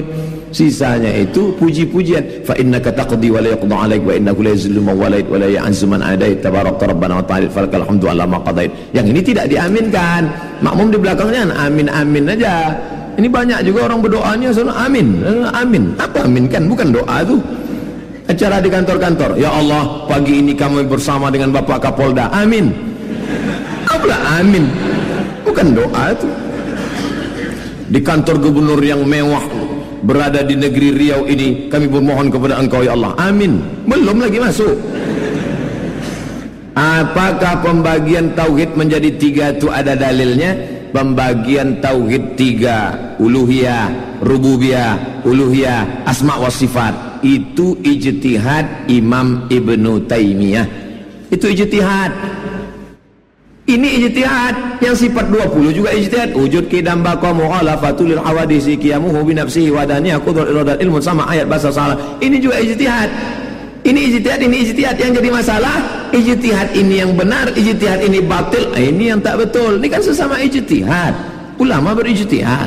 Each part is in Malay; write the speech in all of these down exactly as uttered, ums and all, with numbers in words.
Sisanya itu puji-pujian. Fa innaka taqdi wa la yuqda 'alaik wa innahu la yuzillu man walait wa la ya'izzu man adait tabarakta rabbana wa ta'ala falakal hamdu ala ma qadait. Yang ini tidak diaminkan. Makmum di belakangnya amin amin aja. Ini banyak juga orang berdoanya sono amin. Amin. Apa amin kan? Bukan doa itu. Acara di kantor-kantor. Ya Allah, pagi ini kami bersama dengan Bapak Kapolda. Amin. Apa amin? Bukan doa itu. Di kantor gubernur yang mewah berada di negeri Riau ini, kami bermohon kepada Engkau ya Allah. Amin. Belum lagi masuk. Apakah pembagian tauhid menjadi tiga itu ada dalilnya? Pembagian tauhid tiga, uluhiyah, rububiyah, uluhiyah, asma wa sifat, itu ijtihad Imam Ibnu Taimiyah. Itu ijtihad. Ini ijtihad. Yang sifat dua puluh juga ijtihad. Wujud kidam baqa mu'alafatul hawadisi qiyamuhu bi nafsihi wa daniyah qudrat iradat ilmu, sama ayat bahasa salah. Ini juga ijtihad. Ini ijtihad, ini ijtihad. Yang jadi masalah, ijtihad ini yang benar, ijtihad ini batil. Ini yang tak betul. Ini kan sesama ijtihad. Ulama berijtihad.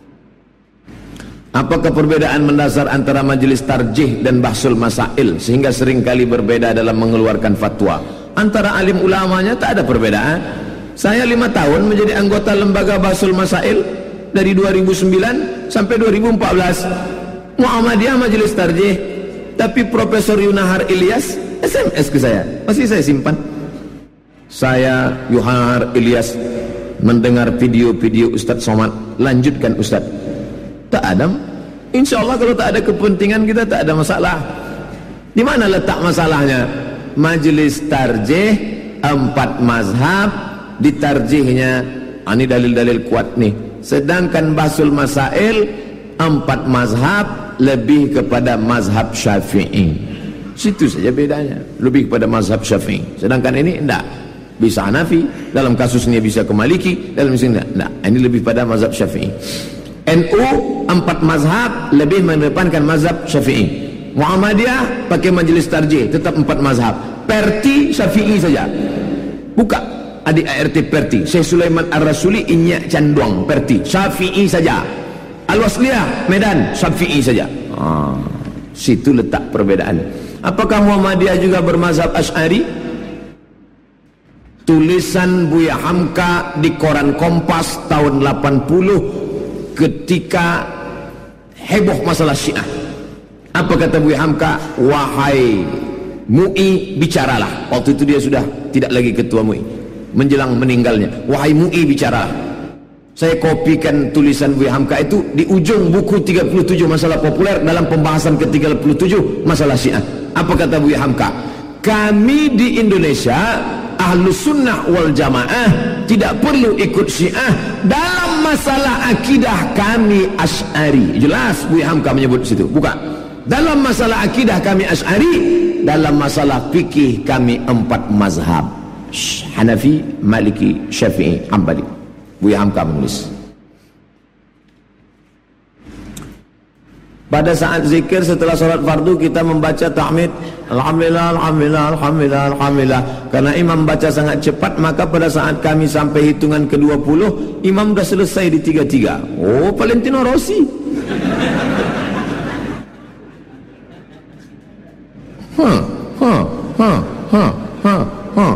Apakah perbedaan mendasar antara majelis tarjih dan bahsul masail sehingga seringkali berbeda dalam mengeluarkan fatwa? Antara alim ulamanya tak ada perbedaan. Saya lima tahun menjadi anggota lembaga bahsul masail dari dua ribu sembilan sampai dua ribu empat belas. Muhammadiyah majelis tarjih, tapi Profesor Yunahar Ilyas S M S ke saya, masih saya simpan. Saya Yunahar Ilyas mendengar video-video Ustadz Somad, lanjutkan Ustadz. Tak ada, insya Allah kalau tak ada kepentingan kita tak ada masalah. Di mana letak masalahnya? Majelis tarjih empat mazhab, ditarjihnya ini dalil-dalil kuat nih. Sedangkan bahsul masail empat mazhab lebih kepada mazhab Syafi'i. Situ saja bedanya, lebih kepada mazhab Syafi'i. Sedangkan ini enggak, bisa Hanafi, dalam kasus ini bisa ke Maliki, dalam sini enggak, enggak. Ini lebih pada mazhab Syafi'i. N U empat mazhab lebih mengedepankan mazhab Syafi'i. Muhammadiyah pakai majelis tarjih tetap empat mazhab. Perti Syafi'i saja. Buka adik A R T Perti. Syekh Sulaiman Ar-Rasuli Inyak Canduang Perti. Syafi'i saja. Al-Wasliyah Medan Syafi'i saja. Ah, situ letak perbedaan. Apakah Muhammadiyah juga bermazhab Asy'ari? Tulisan Buya Hamka di koran Kompas tahun delapan puluh ketika heboh masalah Syiah. Apa kata Buya Hamka? Wahai M U I, bicaralah. Waktu itu dia sudah tidak lagi ketua M U I, menjelang meninggalnya. Wahai M U I, bicaralah. Saya kopikan tulisan Buya Hamka itu di ujung buku tiga puluh tujuh masalah populer dalam pembahasan ke tiga puluh tujuh masalah Syiah. Apa kata Buya Hamka? Kami di Indonesia Ahlus Sunnah wal Jamaah tidak perlu ikut Syiah dalam masalah akidah, kami Asy'ari. Jelas Buya Hamka menyebut situ. Buka. Dalam masalah akidah kami Asy'ari, dalam masalah fikih kami empat mazhab, Hanafi, Maliki, Syafi'i, Hambali. Buya Hamka menulis. Pada saat zikir setelah sholat fardu kita membaca tahmid Alhamdulillah, Alhamdulillah, Alhamdulillah, Alhamdulillah. Karena imam baca sangat cepat, maka pada saat kami sampai hitungan ke dua puluh, imam sudah selesai di tiga tiga. Oh, Valentino Rossi. Ha, ha, ha, ha, ha, ha.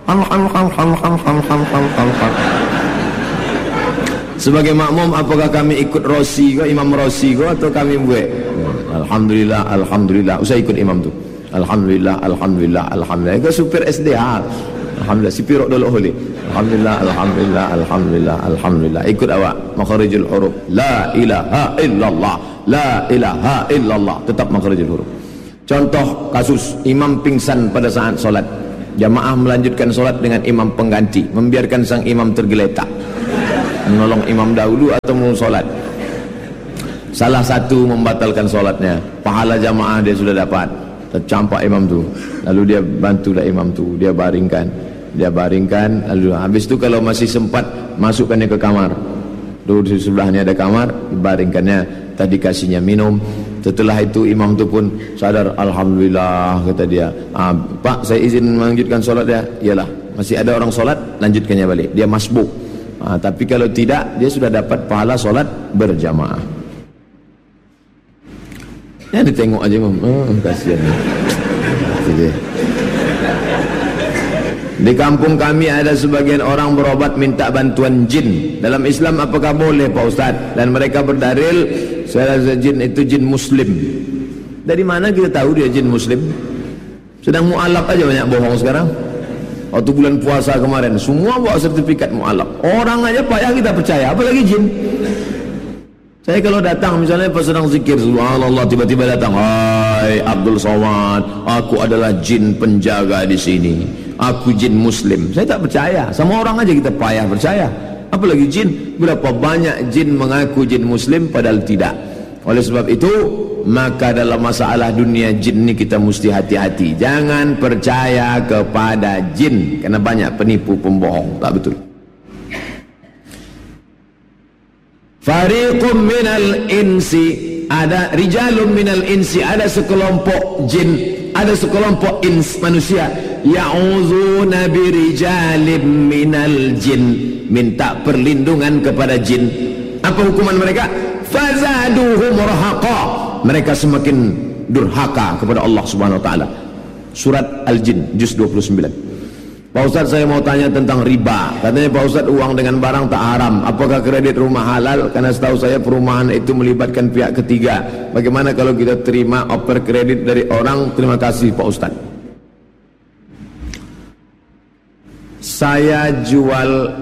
Sebagai makmum, apakah kami ikut Rossi ke, Imam Rossi ke, atau kami buat? Alhamdulillah, Alhamdulillah. Usah ikut imam tu. Alhamdulillah, Alhamdulillah, Alhamdulillah. Itu supir S D A. Alhamdulillah, si pirok dulu holi. Alhamdulillah, Alhamdulillah, Alhamdulillah, Alhamdulillah. Ikut awak makharijul huruf. La ilaha illallah, la ilaha illallah. Tetap makharijul huruf. Contoh kasus imam pingsan pada saat solat, jamaah melanjutkan solat dengan imam pengganti, membiarkan sang imam tergeletak, menolong imam dahulu atau mau solat. Salah satu membatalkan solatnya, pahala jamaah dia sudah dapat, tercampak imam tu, lalu dia bantulah imam tu, dia baringkan, dia baringkan, lalu habis tu kalau masih sempat masukkannya ke kamar. Dulu di sebelahnya ada kamar, baringkannya, tadi kasihnya minum. Setelah itu imam tu pun sadar, Alhamdulillah, kata dia, ah, Pak saya izin melanjutkan solat ya. Iyalah, masih ada orang solat, lanjutkannya balik. Dia masbuk, ah, tapi kalau tidak, dia sudah dapat pahala solat berjamaah. Ya ditengok aja Imam. Oh, kasihan. Jadi, di kampung kami ada sebagian orang berobat minta bantuan jin. Dalam Islam apakah boleh Pak Ustaz? Dan mereka berdalil saya rasa jin itu jin muslim. Dari mana kita tahu dia jin muslim? Sedang mu'alaf aja banyak bohong sekarang. Waktu bulan puasa kemarin semua bawa sertifikat mu'alaf. Orang aja payah kita percaya, apalagi jin. Saya kalau datang misalnya pas sedang zikir subhanallah, tiba-tiba datang, hai Abdul Somad, aku adalah jin penjaga di sini, aku jin muslim. Saya tak percaya. Sama orang aja kita payah percaya, apalagi jin. Berapa banyak jin mengaku jin muslim padahal tidak. Oleh sebab itu, maka dalam masalah dunia jin ini kita mesti hati-hati. Jangan percaya kepada jin, karena banyak penipu pembohong. Tak betul. Fariqum minal insi, ada rijalum minal insi, ada sekelompok jin, ada sekelompok ins manusia, ya'uzuna birijalim minal jin, minta perlindungan kepada jin. Apa hukuman mereka? Fazaduhum rahaqa, mereka semakin durhaka kepada Allah Subhanahu wa taala. Surat Al-Jin juz dua puluh sembilan. Pak Ustaz, saya mau tanya tentang riba. Katanya Pak Ustaz, uang dengan barang tak haram. Apakah kredit rumah halal? Karena setahu saya perumahan itu melibatkan pihak ketiga. Bagaimana kalau kita terima oper kredit dari orang? Terima kasih Pak Ustaz. Saya jual,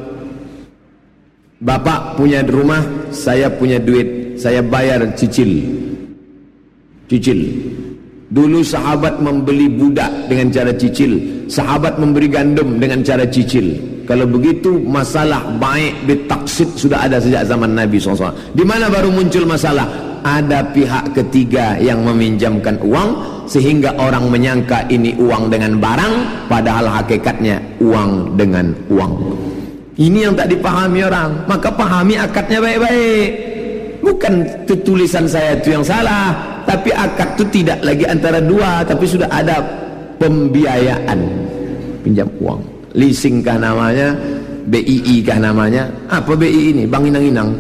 bapak punya rumah, saya punya duit, saya bayar cicil. Cicil. Dulu sahabat membeli budak dengan cara cicil, sahabat memberi gandum dengan cara cicil. Kalau begitu masalah baik bitaksid sudah ada sejak zaman Nabi shallallahu alaihi wasallam. Di mana baru muncul masalah? Ada pihak ketiga yang meminjamkan uang sehingga orang menyangka ini uang dengan barang, padahal hakikatnya uang dengan uang. Ini yang tak dipahami orang. Maka pahami akadnya baik-baik. Bukan tulisan saya itu yang salah, tapi akad itu tidak lagi antara dua, tapi sudah ada pembiayaan, pinjam uang. Leasing kah namanya, B I I kah namanya? Apa B I I ini? Bang Inang-Inang.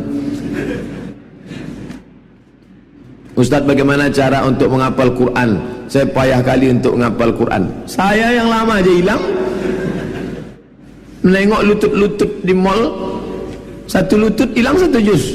Ustaz, bagaimana cara untuk menghafal Quran? Saya payah kali untuk menghafal Quran. Saya yang lama aja hilang. Menengok lutut-lutut di mall, satu lutut hilang satu juz.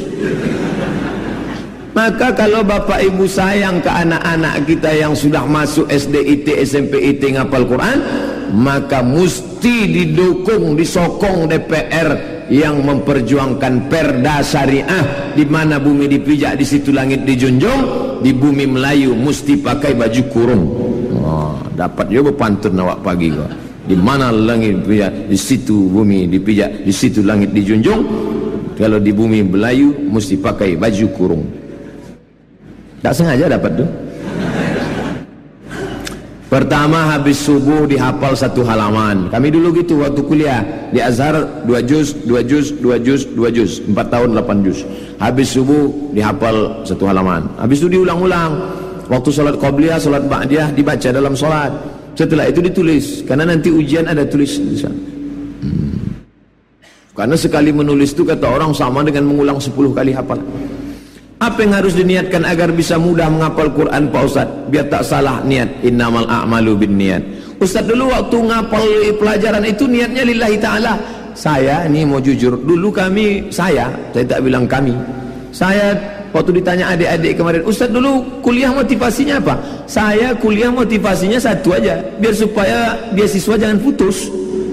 Maka kalau bapak ibu sayang ke anak-anak kita yang sudah masuk S D I T, S M P I T ngapal Quran, maka mesti didukung, disokong D P R yang memperjuangkan perda syariah, di mana bumi dipijak, di situ langit dijunjung. Di bumi Melayu mesti pakai baju kurung. Oh, dapat juga pantun awak pagi kau. Di mana langit dipijak, di situ bumi dipijak, di situ langit dijunjung. Kalau di bumi Melayu mesti pakai baju kurung. Tak sengaja dapat tu. Pertama habis subuh dihafal satu halaman. Kami dulu gitu waktu kuliah di Azhar, dua juz, dua juz, dua juz, dua juz, empat tahun delapan juz. Habis subuh dihafal satu halaman. Habis itu diulang-ulang. Waktu salat qabliyah, salat ba'diyah dibaca dalam salat. Setelah itu ditulis, karena nanti ujian ada tulis di sana. Hmm. Karena sekali menulis itu kata orang sama dengan mengulang sepuluh kali hafalan. Apa yang harus diniatkan agar bisa mudah menghafal Quran Pak Ustaz? Biar tak salah niat. Innamal a'malu bin niat. Ustaz, dulu waktu ngapal pelajaran itu niatnya lillahi ta'ala. Saya ini mau jujur, dulu kami, saya, saya tak bilang kami, saya waktu ditanya adik-adik kemarin, Ustaz dulu kuliah motivasinya apa? Saya kuliah motivasinya satu aja, biar supaya beasiswa jangan putus.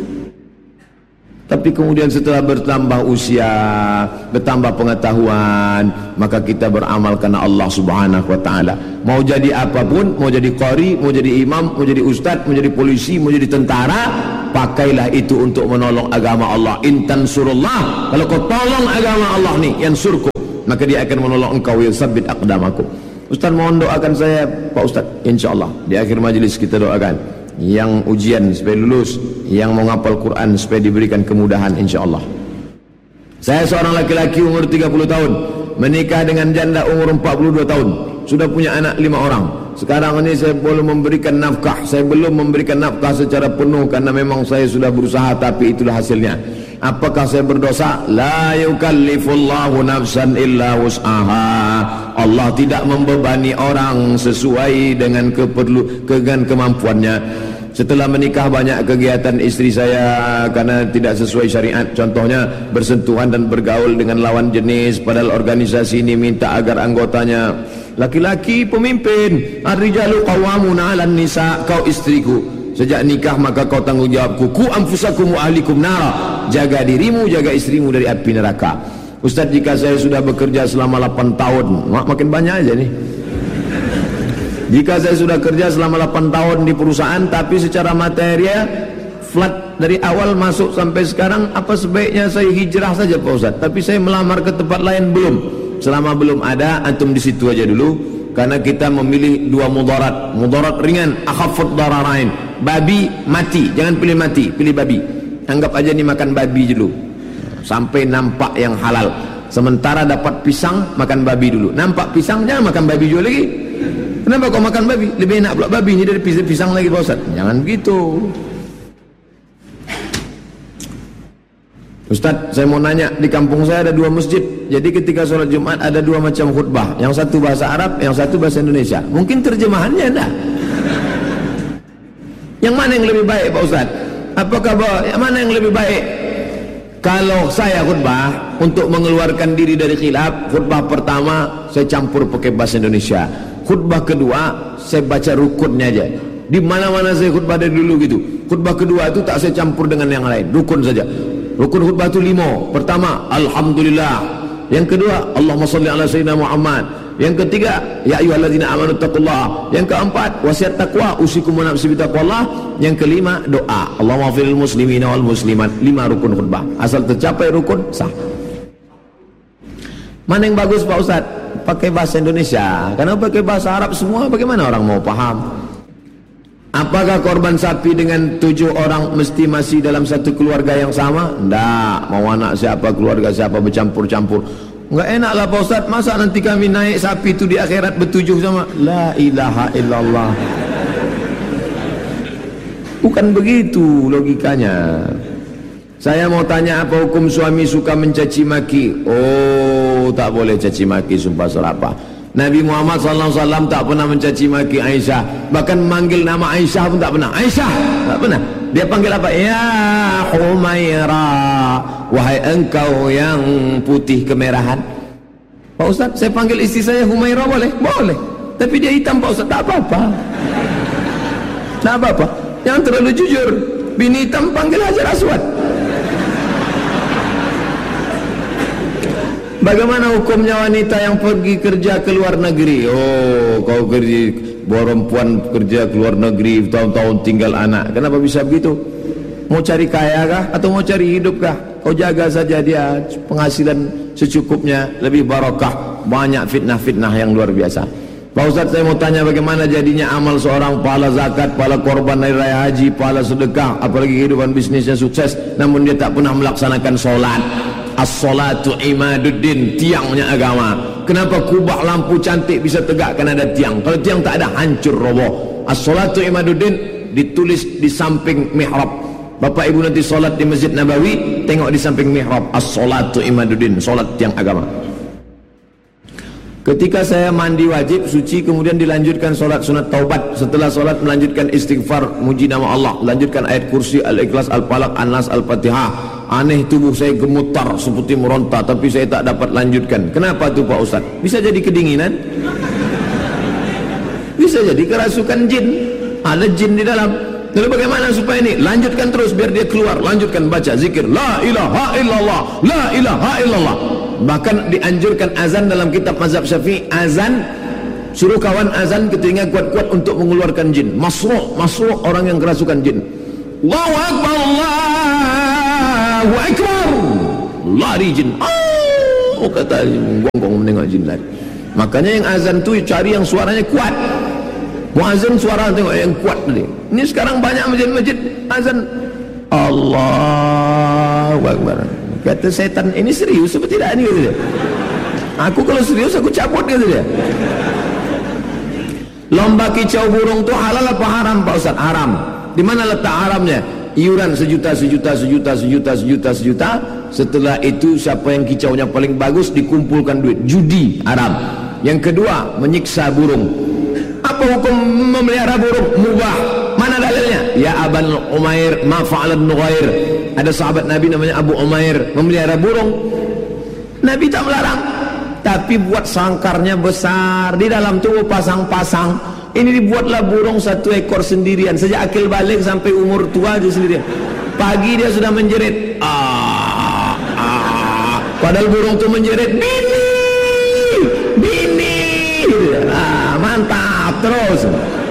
Tapi kemudian setelah bertambah usia, bertambah pengetahuan, maka kita beramal karena Allah Subhanahu wa taala. Mau jadi apapun, mau jadi qari, mau jadi imam, mau jadi ustaz, mau jadi polisi, mau jadi tentara, pakailah itu untuk menolong agama Allah. In tansurullah, kalau kau tolong agama Allah nih, yansurkum, maka dia akan menolong engkau, yusabbit aqdamakum. Ustaz mohon doakan saya Pak Ustaz. Insyaallah di akhir majlis kita doakan yang ujian supaya lulus, yang mau ngapal Quran supaya diberikan kemudahan insyaallah. Saya seorang laki-laki umur tiga puluh tahun, menikah dengan janda umur empat puluh dua tahun, sudah punya anak lima orang. Sekarang ini saya belum memberikan nafkah, saya belum memberikan nafkah secara penuh karena memang saya sudah berusaha, tapi itulah hasilnya. Apakah saya berdosa? La yukallifullahu nafsan illa wus'aha. Allah tidak membebani orang sesuai dengan keperlu dengan kemampuannya. Setelah menikah banyak kegiatan istri saya karena tidak sesuai syariat. Contohnya bersentuhan dan bergaul dengan lawan jenis, padahal organisasi ini minta agar anggotanya laki-laki pemimpin. Ar-rijalu qawwamuna 'alan nisa. Kau istriku, sejak nikah maka kau tanggung jawabku. Ku anfusakum wa ahlikum nara. Jaga dirimu, jaga istrimu dari api neraka. Ustaz, jika saya sudah bekerja selama delapan tahun, mak makin banyak aja nih. Jika saya sudah kerja selama delapan tahun di perusahaan, tapi secara material flat dari awal masuk sampai sekarang, apa sebaiknya saya hijrah saja Pak Ustaz? Tapi saya melamar ke tempat lain belum. Selama belum ada, antum di situ aja dulu. Karena kita memilih dua mudarat. Mudarat ringan, akhafud dararain. Babi mati, jangan pilih mati, pilih babi. Anggap aja ni makan babi dulu sampai nampak yang halal. Sementara dapat pisang, makan babi dulu. Nampak pisang, jangan makan babi juga lagi. Kenapa kau makan babi? Lebih enak pula babi ni dari pisang lagi Pak Ustaz. Jangan begitu. Ustaz, saya mau nanya, di kampung saya ada dua masjid. Jadi ketika sholat Jumat ada dua macam khutbah. Yang satu bahasa Arab, yang satu bahasa Indonesia. Mungkin terjemahannya ada. Yang mana yang lebih baik Pak Ustaz? Apakah bahwa, yang mana yang lebih baik? Kalau saya khutbah untuk mengeluarkan diri dari khilaf, khutbah pertama saya campur pakai bahasa Indonesia. Khutbah kedua saya baca rukunnya aja. Di mana-mana saya khutbah dari dulu gitu. Khutbah kedua itu tak saya campur dengan yang lain, rukun saja. Rukun khutbah itu lima. Pertama, alhamdulillah. Yang kedua, Allahumma shalli ala sayyidina Muhammad. Yang ketiga, ya ayyuhalladzina amanu taqullaha. Yang keempat, wasiat takwa, usikum wa nafsi bitaqwallah. Yang kelima, doa, Allahumma firil muslimina wal muslimat. Lima rukun khutbah. Asal tercapai rukun, sah. Mana yang bagus Pak Ustaz? Pakai bahasa Indonesia. Karena pakai bahasa Arab semua, bagaimana orang mau paham? Apakah korban sapi dengan tujuh orang mesti masih dalam satu keluarga yang sama? Tidak. Mau anak siapa, keluarga siapa, bercampur-campur. Enggak enak lah Pak Ustaz. Masa nanti kami naik sapi itu di akhirat bertujuh sama? La ilaha illallah. Bukan begitu logikanya. Saya mau tanya, apa hukum suami suka mencaci maki? Oh, tak boleh caci maki, sumpah serapah. Nabi Muhammad sallallahu alaihi wasallam tak pernah mencaci maki Aisyah. Bahkan manggil nama Aisyah pun tak pernah. Aisyah, tak pernah. Dia panggil apa? Ya Humaira, wahai engkau yang putih kemerahan. Pak Ustaz, saya panggil istri saya Humaira boleh? Boleh. Tapi dia hitam Pak Ustaz, tak apa-apa. Tak apa-apa. Jangan terlalu jujur. Bini hitam panggil Hajar Aswad. Bagaimana hukumnya wanita yang pergi kerja ke luar negeri? Oh, kau kerja, perempuan kerja ke luar negeri, tahun-tahun tinggal anak. Kenapa bisa begitu? Mau cari kaya kah? Atau mau cari hidup kah? Kau jaga saja dia, penghasilan secukupnya, lebih barakah. Banyak fitnah-fitnah yang luar biasa. Pak Ustaz, saya mau tanya bagaimana jadinya amal seorang pahala zakat, pahala korban hari raya haji, pahala sedekah, apalagi kehidupan bisnisnya sukses, namun dia tak pernah melaksanakan solat. As-salatu imaduddin, tiangnya agama. Kenapa kubah lampu cantik bisa tegak? Karena ada tiang. Kalau tiang tak ada, hancur roboh. As-salatu imaduddin ditulis di samping mihrab. Bapak ibu nanti solat di Masjid Nabawi, tengok di samping mihrab, as-salatu imaduddin, solat tiang agama. Ketika saya mandi wajib, suci, kemudian dilanjutkan solat sunat taubat. Setelah solat melanjutkan istighfar, muji nama Allah, lanjutkan ayat kursi, al-ikhlas, al-falaq, an-nas, al-fatihah. Aneh, tubuh saya gemetar seperti meronta, tapi saya tak dapat lanjutkan. Kenapa tu Pak Ustaz? Bisa jadi kedinginan, bisa jadi kerasukan jin, ada jin di dalam. Lalu bagaimana supaya ini? Lanjutkan terus biar dia keluar. Lanjutkan baca zikir la ilaha illallah, la ilaha illallah. Bahkan dianjurkan azan dalam kitab mazhab Syafi'i, azan, suruh kawan azan ketika kuat-kuat untuk mengeluarkan jin. Masruh, masruh orang yang kerasukan jin. Allahu akbar, Allahu akbar. Lari jin. Oh, kata gonggong menengok jin lari. Makanya yang azan tu cari yang suaranya kuat. Muazzin suara tengok yang kuat tadi. Ini sekarang banyak masjid-masjid azan Allahu akbar. Kata setan, ini serius apa tidak ni, kata dia. Aku kalau serius aku cabut, kata dia. Lomba kicau burung tu halal apa haram Pak Ustaz? Haram. Di mana letak haramnya? iuran sejuta, sejuta, sejuta, sejuta, sejuta, sejuta. Setelah itu siapa yang kicaunya paling bagus dikumpulkan duit. Judi haram. Yang kedua, menyiksa burung. Apa hukum memelihara burung? Mubah. Mana dalilnya? Ya Aban Umair ma fa'alan Nughair. Ada sahabat Nabi namanya Abu Umair memelihara burung. Nabi tak melarang, tapi buat sangkarnya besar, di dalam tu pasang-pasang. Ini dibuatlah burung satu ekor sendirian, sejak akil balik sampai umur tua dia sendirian. Pagi dia sudah menjerit, ah, ah. Padahal burung tu menjerit, bini, bini, ah, mantap terus.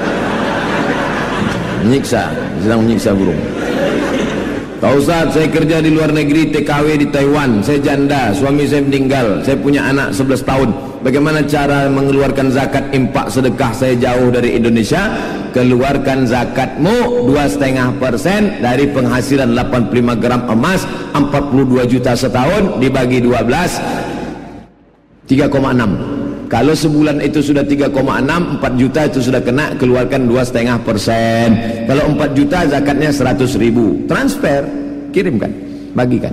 Menyiksa, sedang menyiksa burung. Pak Ustaz, saya kerja di luar negeri, T K W di Taiwan, saya janda, suami saya meninggal, saya punya anak sebelas tahun. Bagaimana cara mengeluarkan zakat impak sedekah saya jauh dari Indonesia? Keluarkan zakatmu dua koma lima persen dari penghasilan delapan puluh lima gram emas, empat puluh dua juta setahun, dibagi dua belas, tiga koma enam. Kalau sebulan itu sudah tiga koma enam, empat juta itu sudah kena, keluarkan dua koma lima persen. Kalau empat juta zakatnya seratus ribu. Transfer, kirimkan, bagikan.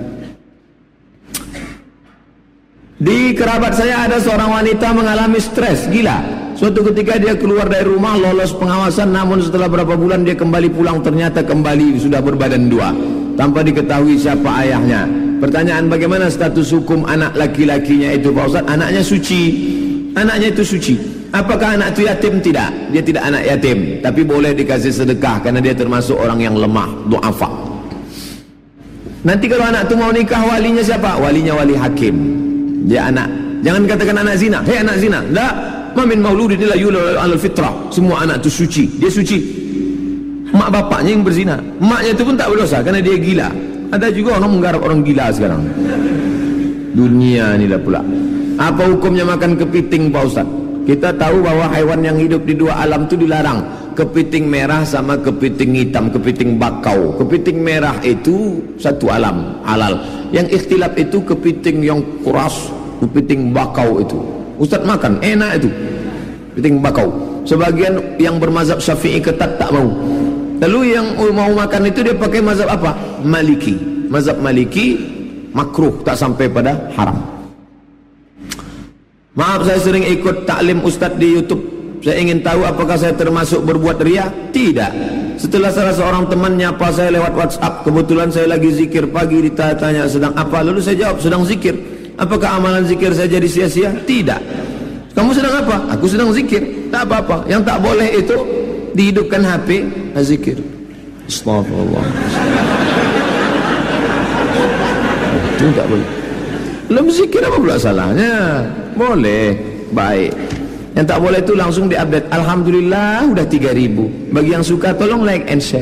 Di kerabat saya ada seorang wanita mengalami stres gila. Suatu ketika dia keluar dari rumah, lolos pengawasan, namun setelah berapa bulan dia kembali pulang, ternyata kembali sudah berbadan dua, tanpa diketahui siapa ayahnya. Pertanyaan, bagaimana status hukum anak laki-lakinya itu Pak Ustaz? Anaknya suci. Anaknya itu suci. Apakah anak itu yatim? Tidak, dia tidak anak yatim, tapi boleh dikasih sedekah karena dia termasuk orang yang lemah, du'afa. Nanti kalau anak itu mau nikah, walinya siapa? Walinya wali hakim. Dia anak, jangan katakan anak zina. Hei anak zina, tidak. Mamin mauludin illa yulad alal fitrah. Semua anak itu suci, dia suci. Mak bapaknya yang berzina, maknya itu pun tak berdosa karena dia gila. Ada juga orang menggarap orang gila sekarang. Dunia ni lah pula. Apa hukumnya makan kepiting Pak Ustaz? Kita tahu bahwa haiwan yang hidup di dua alam itu dilarang. Kepiting merah sama kepiting hitam, kepiting bakau. Kepiting merah itu satu alam, halal. Yang ikhtilaf itu kepiting yang keras, kepiting bakau itu. Ustaz makan, enak itu kepiting bakau. Sebagian yang bermazhab Syafi'i ketat tak mau. Lalu yang mau makan itu dia pakai mazhab apa? Maliki. Mazhab Maliki makruh, tak sampai pada haram. Maaf, saya sering ikut taklim Ustaz di YouTube. Saya ingin tahu apakah saya termasuk berbuat ria? Tidak. Setelah salah seorang teman nyapa saya lewat WhatsApp, kebetulan saya lagi zikir pagi, ditanya sedang apa, lalu saya jawab sedang zikir. Apakah amalan zikir saya jadi sia-sia? Tidak. Kamu sedang apa? Aku sedang zikir. Tak apa-apa. Yang tak boleh itu dihidupkan H P, zikir. Astagfirullah. Itu tak boleh. Belum zikir apa pula salahnya? Boleh, baik. Yang tak boleh itu langsung diupdate. Alhamdulillah udah tiga ribu. Bagi yang suka tolong like and share.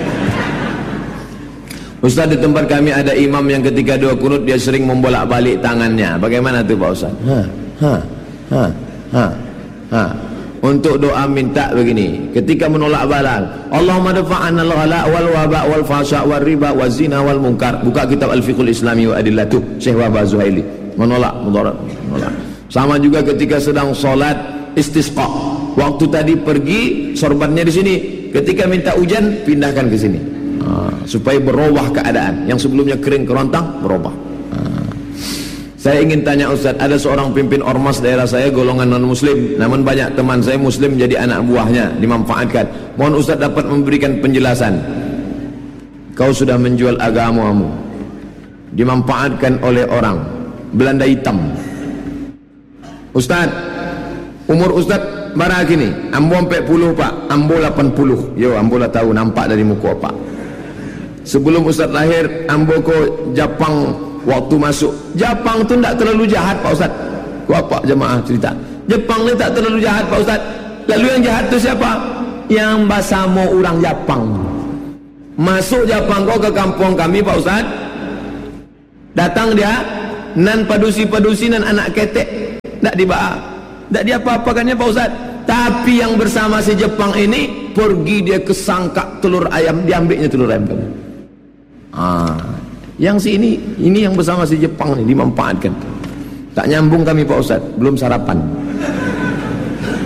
Ustaz, di tempat kami ada imam yang ketika doa kunut dia sering membolak-balik tangannya. Bagaimana tu Pak Ustaz? Ha, ha, ha, ha, ha. Untuk doa minta begini, ketika menolak balang, Allahumma dafa'anal ghala wal waba wal fasha wal riba wal zina wal munkar. Buka kitab Al-Fiqhul Islami wa Adillatuh, Syekh Wahbah Zuhaili. Menolak mudarat, menolak. Sama juga ketika sedang solat istisqa. Waktu tadi pergi sorbannya di sini, ketika minta hujan pindahkan ke sini. Ha, supaya berubah keadaan. Yang sebelumnya kering kerontang berubah. Saya ingin tanya Ustaz, ada seorang pimpin ormas daerah saya golongan non-muslim, namun banyak teman saya muslim jadi anak buahnya, dimanfaatkan. Mohon Ustaz dapat memberikan penjelasan. Kau sudah menjual agamamu, dimanfaatkan oleh orang Belanda hitam. Ustaz, umur Ustaz berapa kini? Ambo empat puluh Pak, ambo lapan puluh. Yo, ambo lah tahu nampak dari muka Pak. Sebelum Ustaz lahir, ambo ko Jepang. Waktu masuk Jepang tu tak terlalu jahat Pak Ustaz. Ku apa jemaah cerita, Jepang ni tak terlalu jahat Pak Ustaz. Lalu yang jahat tu siapa? Yang basamo orang Jepang. Masuk Jepang kau ke kampung kami Pak Ustaz, datang dia nan padusi-padusi nan anak ketek, tak dibawa, tak diapa-apakannya Pak Ustaz. Tapi yang bersama si Jepang ini pergi dia kesangkak telur ayam, diambilnya telur ayam kamu. Ah, yang si ini, ini yang bersama si Jepang ini dimanfaatkan. Tak nyambung kami Pak Ustaz, belum sarapan.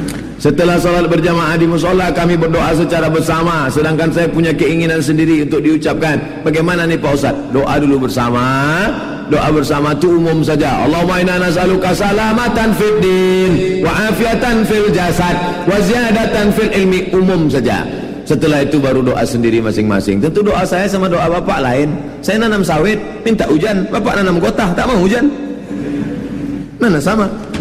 Setelah salat berjamaah di musola, kami berdoa secara bersama, sedangkan saya punya keinginan sendiri untuk diucapkan. Bagaimana nih Pak Ustaz? Doa dulu bersama. Doa bersama itu umum saja. Allahumma inna nas'aluka salamatan fid din wa afiatan fil jasad wa ziyadatan fil ilmi. Umum saja. Setelah itu baru doa sendiri masing-masing. Tentu doa saya sama doa bapak lain. Saya nanam sawit, minta hujan. Bapak nanam gotah, tak mau hujan. Mana sama.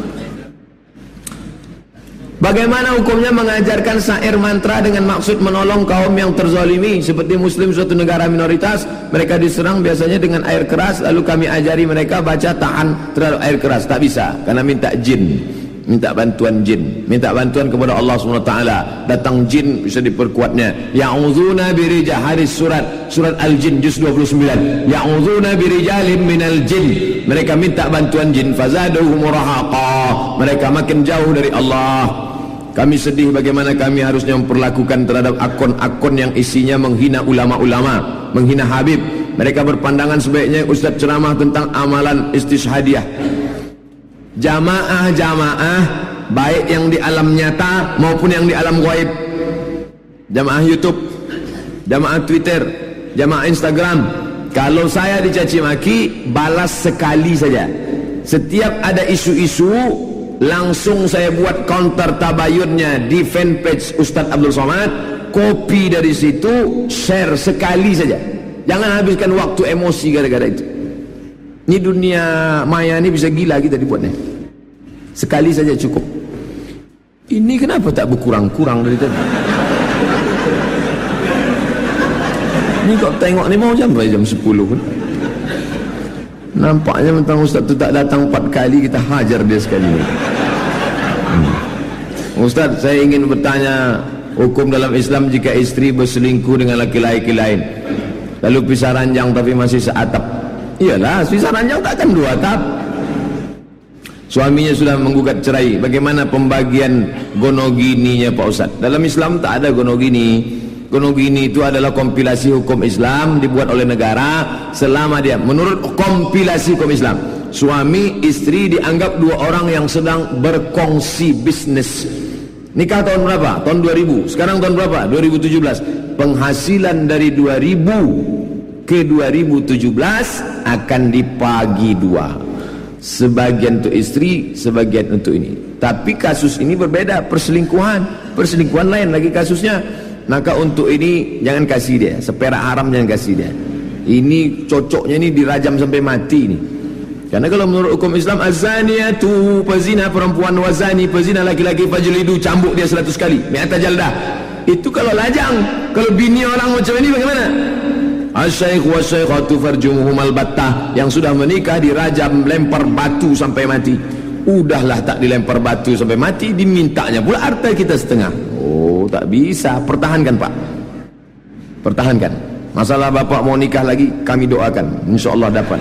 Bagaimana hukumnya mengajarkan syair mantra dengan maksud menolong kaum yang terzalimi seperti muslim suatu negara minoritas, mereka diserang biasanya dengan air keras, lalu kami ajari mereka baca tahan terhadap air keras. Tak bisa, karena minta jin, minta bantuan jin, minta bantuan kepada Allah subhanahu wa taala. Datang jin bisa diperkuatnya. Ya'udzuna birijal, hadis surat surat Al-Jin juz dua puluh sembilan. Ya'udzuna birijalin minal jin, mereka minta bantuan jin. Fazaduhum rahaqa, mereka makin jauh dari Allah. Kami sedih bagaimana kami harusnya memperlakukan terhadap akun-akun yang isinya menghina ulama-ulama, menghina Habib. Mereka berpandangan sebaiknya Ustaz ceramah tentang amalan istishhadiyah. Jamaah-jamaah baik yang di alam nyata maupun yang di alam gaib, jamaah YouTube, jamaah Twitter, jamaah Instagram, kalau saya dicaci maki, balas sekali saja. Setiap ada isu-isu, langsung saya buat counter tabayunnya di fanpage Ustadz Abdul Somad, copy dari situ, share sekali saja. Jangan habiskan waktu emosi gara-gara itu. Ini dunia maya ini bisa gila kita dibuatnya. Sekali saja cukup. Ini kenapa tak berkurang-kurang dari tadi? Ini kok tengok ni mau jam berapa? Jam sepuluh kan? Nampaknya mentang Ustaz tu tak datang empat kali, kita hajar dia sekali. hmm. Ustaz, saya ingin bertanya, hukum dalam Islam jika istri berselingkuh dengan laki-laki lain, lalu pisah ranjang tapi masih seatap. Iyalah, pisah ranjang takkan dua atap. Suaminya sudah menggugat cerai, bagaimana pembagian gonogininya Pak Ustaz? Dalam Islam tak ada gonogini. Gonogini itu adalah kompilasi hukum Islam dibuat oleh negara selama dia, menurut kompilasi hukum Islam, suami istri dianggap dua orang yang sedang berkongsi bisnis. Nikah tahun berapa? Tahun dua ribu. Sekarang tahun berapa? dua ribu tujuh belas. Penghasilan dari dua ribu ke dua ribu tujuh belas akan dibagi dua. Sebagian untuk istri, sebagian untuk ini. Tapi kasus ini berbeda, perselingkuhan. Perselingkuhan lain lagi kasusnya. Maka untuk ini jangan kasih dia, seperak haram jangan kasih dia. Ini cocoknya ini dirajam sampai mati ini. Karena kalau menurut hukum Islam, az-zaniyatu, pezina perempuan, wazani, pezina laki-laki, fajlidu, cambuk dia seratus kali, mi'ata jaldah. Itu kalau lajang. Kalau bini orang macam ini bagaimana? Asy-syaikh wa syaikhatu farjumuhumal battah, yang sudah menikah dirajam, lempar batu sampai mati. Udahlah tak dilempar batu sampai mati, dimintanya pula harta kita setengah. Oh, tak bisa. Pertahankan Pak, pertahankan. Masalah bapak mau nikah lagi, kami doakan, insyaAllah dapat.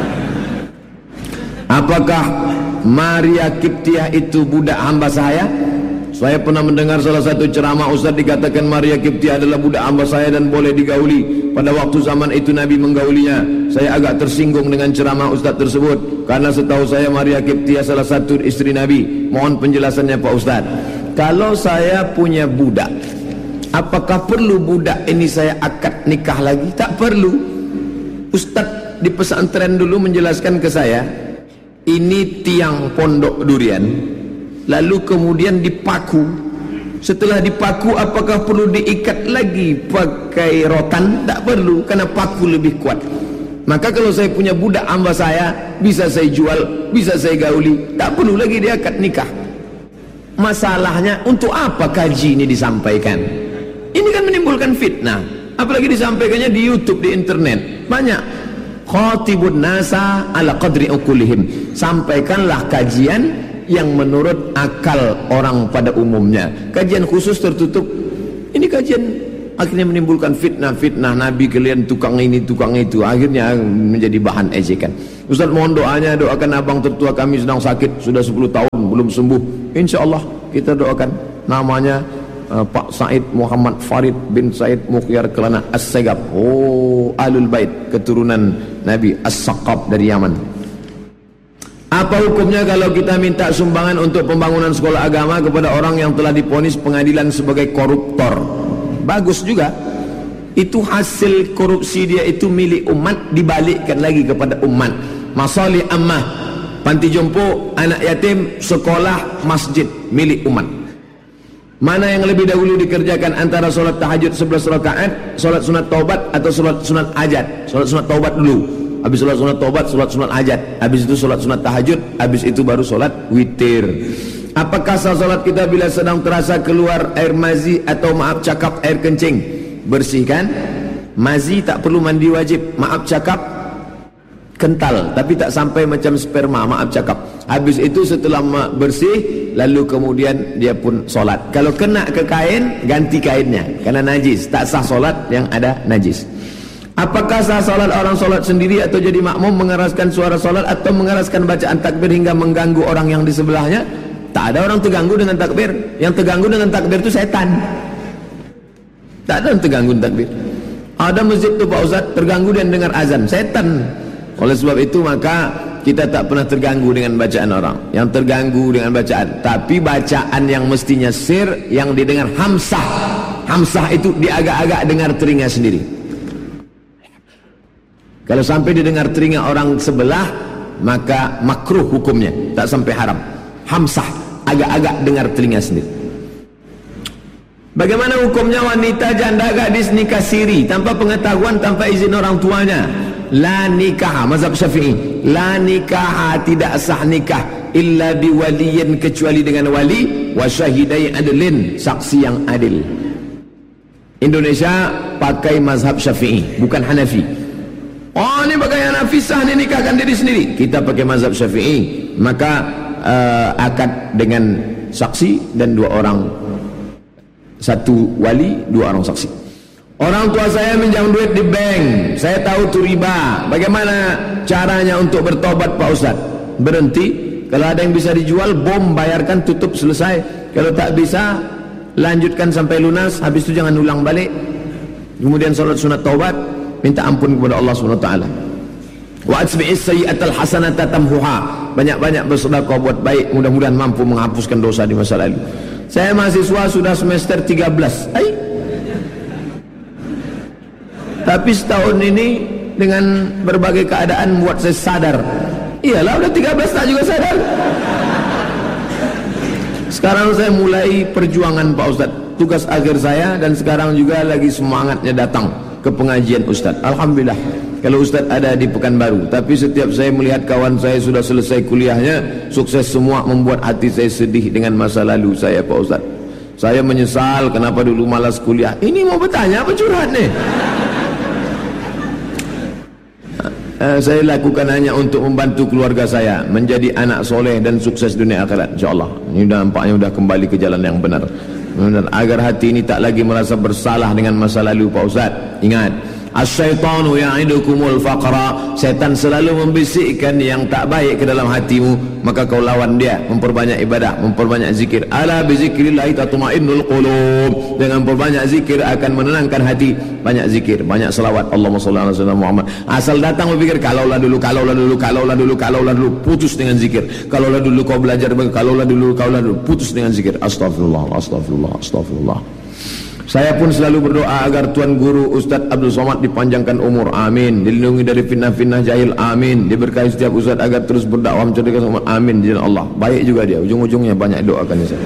Apakah Maria Kiptiah itu budak hamba saya? Saya pernah mendengar salah satu ceramah Ustaz dikatakan Maria Kiptiah adalah budak hamba saya dan boleh digauli. Pada waktu zaman itu Nabi menggaulinya. Saya agak tersinggung dengan ceramah Ustaz tersebut, karena setahu saya Maria Kiptiah salah satu istri Nabi. Mohon penjelasannya Pak Ustaz. Kalau saya punya budak, apakah perlu budak ini saya akad nikah lagi? Tak perlu. Ustaz di pesantren dulu menjelaskan ke saya, ini tiang pondok durian, lalu kemudian dipaku. Setelah dipaku, apakah perlu diikat lagi pakai rotan? Tak perlu, karena paku lebih kuat. Maka kalau saya punya budak hamba saya, bisa saya jual, bisa saya gauli, tak perlu lagi diikat nikah. Masalahnya untuk apa kaji ini disampaikan? Ini kan menimbulkan fitnah. Apalagi disampaikannya di YouTube, di internet. Banyak. Khatibun nasa ala qadri uqulihim. Sampaikanlah kajian yang menurut akal orang pada umumnya. Kajian khusus tertutup, ini kajian akhirnya menimbulkan fitnah-fitnah. Nabi kalian tukang ini, tukang itu, akhirnya menjadi bahan ejekan. Ustaz mohon doanya, doakan abang tertua kami sedang sakit, sudah sepuluh tahun belum sembuh. Insya Allah kita doakan. Namanya uh, Pak Said Muhammad Farid bin Said Mukhyar Kelana As-Segab. Oh, Ahlul Bait, keturunan Nabi As-Saqab dari Yaman. Apa hukumnya kalau kita minta sumbangan untuk pembangunan sekolah agama kepada orang yang telah divonis pengadilan sebagai koruptor? Bagus juga. Itu hasil korupsi dia, itu milik umat, dibalikkan lagi kepada umat. Masalih ammah, panti jompo, anak yatim, sekolah, masjid, milik umat. Mana yang lebih dahulu dikerjakan antara solat tahajud sebelas rakaat, solat sunat taubat, atau solat sunat hajat? Solat sunat taubat dulu. Habis solat sunat taubat, solat sunat hajat. Habis itu solat sunat tahajud. Habis itu baru solat witir. Apakah sah solat kita bila sedang terasa keluar air mazi atau maaf cakap air kencing? Bersihkan. Mazi tak perlu mandi wajib. Maaf cakap kental, tapi tak sampai macam sperma. Maaf cakap. Habis itu setelah bersih, lalu kemudian dia pun solat. Kalau kena ke kain, ganti kainnya, karena najis. Tak sah solat yang ada najis. Apakah sah solat orang solat sendiri atau jadi makmum, mengeraskan suara solat atau mengeraskan bacaan takbir hingga mengganggu orang yang di sebelahnya? Tak ada orang terganggu dengan takbir. Yang terganggu dengan takbir itu setan. Tak ada yang terganggu dengan takbir. Ada masjid tu Pak Ustaz, terganggu dan dengar azan, setan. Oleh sebab itu maka kita tak pernah terganggu dengan bacaan orang. Yang terganggu dengan bacaan, tapi bacaan yang mestinya sir, yang didengar hamsah. Hamsah itu diagak-agak dengar telinga sendiri. Kalau sampai didengar telinga orang sebelah, maka makruh hukumnya, tak sampai haram. Hamsah, agak-agak dengar telinga sendiri. Bagaimana hukumnya wanita janda gadis nikah siri tanpa pengetahuan, tanpa izin orang tuanya? La nikah, mazhab Syafi'i. La nikah, tidak sah nikah illa biwaliyin, kecuali dengan wali, wa syahidai adlin, saksi yang adil. Indonesia pakai mazhab Syafi'i, bukan Hanafi. Oh, ini pakai Hanafi sah ni nikahkan diri sendiri. Kita pakai mazhab Syafi'i, maka uh, akad dengan saksi dan dua orang, satu wali, dua orang saksi. Orang tua saya minjam duit di bank, saya tahu itu riba. Bagaimana caranya untuk bertobat Pak Ustaz? Berhenti. Kalau ada yang bisa dijual, bom, bayarkan, tutup, selesai. Kalau tak bisa, lanjutkan sampai lunas. Habis itu jangan ulang balik. Kemudian salat sunat taubat, minta ampun kepada Allah subhanahu wa taala. Wa atbi'is sayyi'atal hasanata tamhuha. Banyak-banyak bersedekah buat baik, mudah-mudahan mampu menghapuskan dosa di masa lalu. Saya mahasiswa sudah semester tiga belas. Ay. Tapi setahun ini dengan berbagai keadaan membuat saya sadar. Iyalah, udah tiga belas tak juga sadar. Sekarang saya mulai perjuangan Pak Ustaz, tugas akhir saya, dan sekarang juga lagi semangatnya datang ke pengajian Ustaz. Alhamdulillah kalau Ustaz ada di Pekanbaru. Tapi setiap saya melihat kawan saya sudah selesai kuliahnya, sukses semua, membuat hati saya sedih dengan masa lalu saya Pak Ustaz. Saya menyesal kenapa dulu malas kuliah. Ini mau bertanya apa curhat nih? Uh, saya lakukan hanya untuk membantu keluarga saya menjadi anak soleh dan sukses dunia akhirat, insyaAllah. Ini dah nampaknya sudah kembali ke jalan yang benar. Dan agar hati ini tak lagi merasa bersalah dengan masa lalu Pak Ustaz. Ingat, asyaitanu ya'idukumul faqra. Setan selalu membisikkan yang tak baik ke dalam hatimu, maka kau lawan dia. Memperbanyak ibadah, memperbanyak zikir. Ala bizikrillahi tatma'innul qulub. Dengan perbanyak zikir akan menenangkan hati. Banyak zikir, banyak selawat. Allahumma shalli ala sayyidina Muhammad. Asal datang berpikir kalaulah dulu, kalaulah dulu, kalaulah dulu, kalaulah dulu, putus dengan zikir. Kalaulah dulu kau belajar, kalaulah dulu, kalaulah dulu, putus dengan zikir. Astagfirullah, astagfirullah, astagfirullah. Saya pun selalu berdoa agar Tuan Guru Ustaz Abdul Somad dipanjangkan umur, amin. Dilindungi dari fitnah-fitnah jahil, amin. Diberkahi setiap Ustaz agar terus berdakwah mencerdaskan umat, amin. Jadi Allah, baik juga dia. Ujung-ujungnya banyak doakan saya.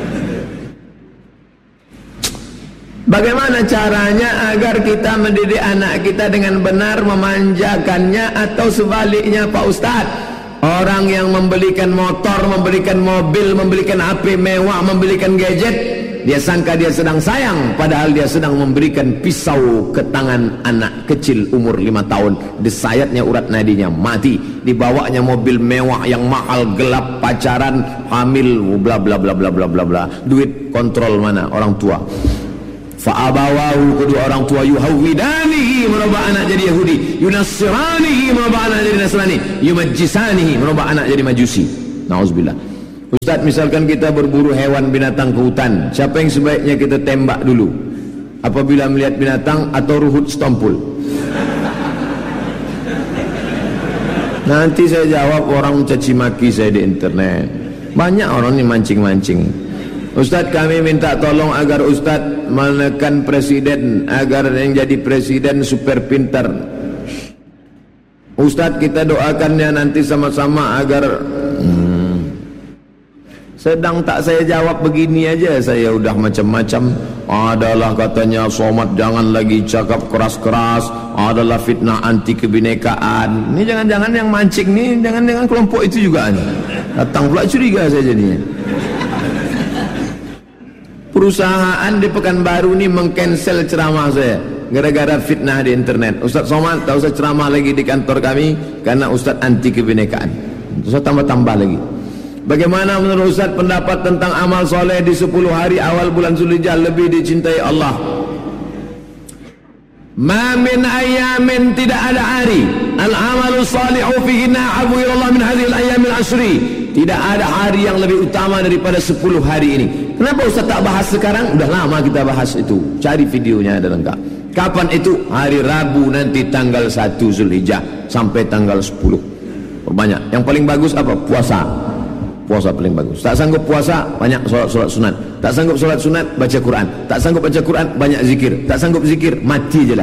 Bagaimana caranya agar kita mendidik anak kita dengan benar, memanjakannya, atau sebaliknya Pak Ustaz? Orang yang membelikan motor, membelikan mobil, membelikan H P mewah, membelikan gadget, dia sangka dia sedang sayang, padahal dia sedang memberikan pisau ke tangan anak kecil umur lima tahun. Disayatnya urat nadinya, mati. Dibawanya mobil mewah yang mahal, gelap, pacaran, hamil, bla bla bla bla bla bla bla. Duit kontrol mana? Orang tua. Fa'abawahu, kedua orang tua, yuhawidanihi, merubah anak jadi Yahudi, yunassiranihi, merubah anak jadi Nasrani, yumajjisanihi, merubah anak jadi Majusi. Na'udzubillah. Ustaz, misalkan kita berburu hewan binatang ke hutan, siapa yang sebaiknya kita tembak dulu apabila melihat binatang, atau ruhut stompul? Nanti saya jawab orang mencaci maki saya di internet. Banyak orang ni mancing-mancing. Ustaz, kami minta tolong agar Ustaz menekan presiden agar yang jadi presiden super pintar. Ustaz, kita doakannya nanti sama-sama agar hmm. Sedang tak saya jawab begini aja, saya udah macam-macam. Adalah katanya Somad jangan lagi cakap keras-keras, adalah fitnah anti kebinekaan. Ini jangan-jangan yang mancing ni jangan-jangan kelompok itu juga nih. Datang pula curiga saya jadinya. Perusahaan di Pekanbaru ni mengcancel ceramah saya gara-gara fitnah di internet. Ustaz Somad tak usah ceramah lagi di kantor kami karena Ustaz anti kebinekaan. Saya tambah-tambah lagi. Bagaimana menurut Ustaz pendapat tentang amal soleh di sepuluh hari awal bulan Zulhijjah lebih dicintai Allah? Ma min ayamin, tidak ada hari al-amalu salihu fihinna ahabbu ila Allah min hadhil ayyamil ashri. Tidak ada hari yang lebih utama daripada sepuluh hari ini. Kenapa Ustaz tak bahas sekarang? Udah lama kita bahas itu. Cari videonya ada lengkap. Kapan itu? Hari Rabu nanti tanggal satu Zulhijjah sampai tanggal sepuluh. Banyak. Yang paling bagus apa? Puasa. Puasa paling bagus. Tak sanggup puasa, banyak solat-solat sunat. Tak sanggup solat sunat, baca Quran. Tak sanggup baca Quran, banyak zikir. Tak sanggup zikir, mati je lah.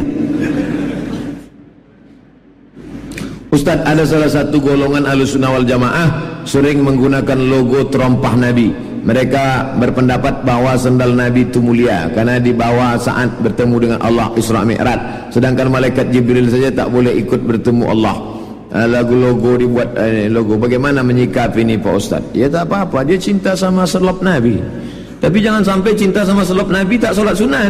Ustaz, ada salah satu golongan Ahlussunnah wal Jamaah sering menggunakan logo terompah Nabi. Mereka berpendapat bahawa sendal Nabi itu mulia karena dibawa saat bertemu dengan Allah Isra Mi'raj. Sedangkan malaikat Jibril saja tak boleh ikut bertemu Allah. Logo dibuat eh, logo. Bagaimana menyikapi ini Pak Ustaz? Ya tak apa-apa, dia cinta sama selop Nabi. Tapi jangan sampai cinta sama selop Nabi tak solat sunat.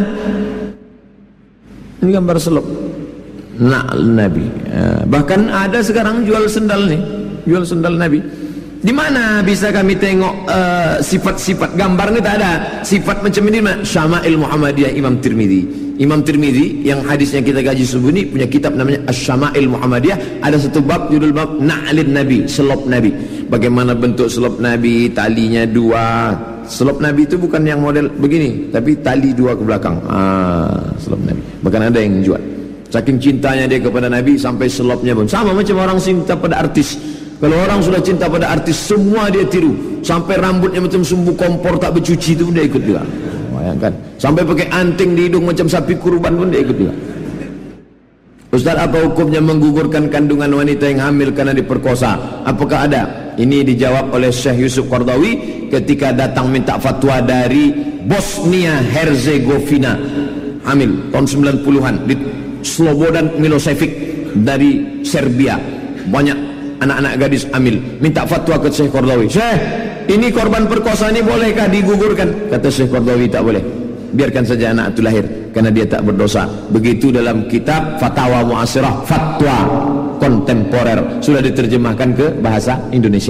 Ini gambar selop nak Nabi. Ya, bahkan ada sekarang jual sendal nih, jual sendal Nabi. Di mana bisa kami tengok sifat-sifat uh, gambar ni tak ada. Sifat macam ini mana? Syama'il Muhammadiyah Imam Tirmidzi. Imam Tirmidzi yang hadisnya kita kaji subuh ni punya kitab namanya Asy-Syama'il Muhammadiyah. Ada satu bab, judul bab Na'lin Nabi, selop Nabi. Bagaimana bentuk selop Nabi, talinya dua. Selop Nabi itu bukan yang model begini, tapi tali dua ke belakang. Ah, selop Nabi. Bahkan ada yang jual. Saking cintanya dia kepada Nabi sampai selopnya pun sama macam orang cinta pada artis. Kalau orang sudah cinta pada artis, semua dia tiru. Sampai rambutnya macam sumbu kompor tak bercuci itu pun dia ikut juga. Bayangkan. Sampai pakai anting di hidung macam sapi kurban pun dia ikut juga. Ustaz, apa hukumnya menggugurkan kandungan wanita yang hamil karena diperkosa? Apakah ada? Ini dijawab oleh Syekh Yusuf Qardawi ketika datang minta fatwa dari Bosnia Herzegovina. Hamil tahun sembilan puluhan di Slobodan Milosevic dari Serbia. Banyak anak-anak gadis hamil, minta fatwa ke Syekh Qardawi. Syekh, ini korban perkosaan ini bolehkah digugurkan? Kata Syekh Qardawi, tak boleh. Biarkan saja anak itu lahir karena dia tak berdosa. Begitu dalam kitab Fatawa Mu'asirah, fatwa kontemporer, sudah diterjemahkan ke bahasa Indonesia.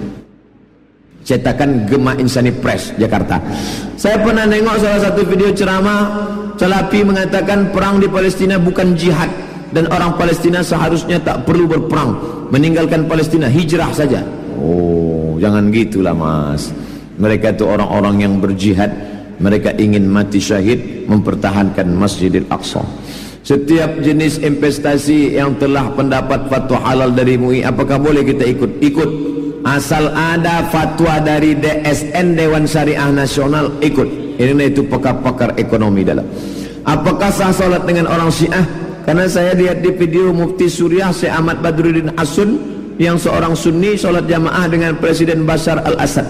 Cetakan Gema Insani Press, Jakarta. Saya pernah nengok salah satu video ceramah Salafi mengatakan perang di Palestina bukan jihad dan orang Palestina seharusnya tak perlu berperang, meninggalkan Palestina, hijrah saja. Oh, jangan gitulah mas. Mereka itu orang-orang yang berjihad. Mereka ingin mati syahid mempertahankan Masjidil Aqsa. Setiap jenis investasi yang telah pendapat fatwa halal dari M U I, apakah boleh kita ikut? Ikut. Asal ada fatwa dari D S N, Dewan Syariah Nasional, ikut. Ini itu pakar-pakar ekonomi dalam. Apakah sah salat dengan orang Syiah? Karena saya lihat di video Mufti Suriah Syekh Ahmad Badruddin Asun yang seorang Sunni sholat jamaah dengan Presiden Bashar al-Assad.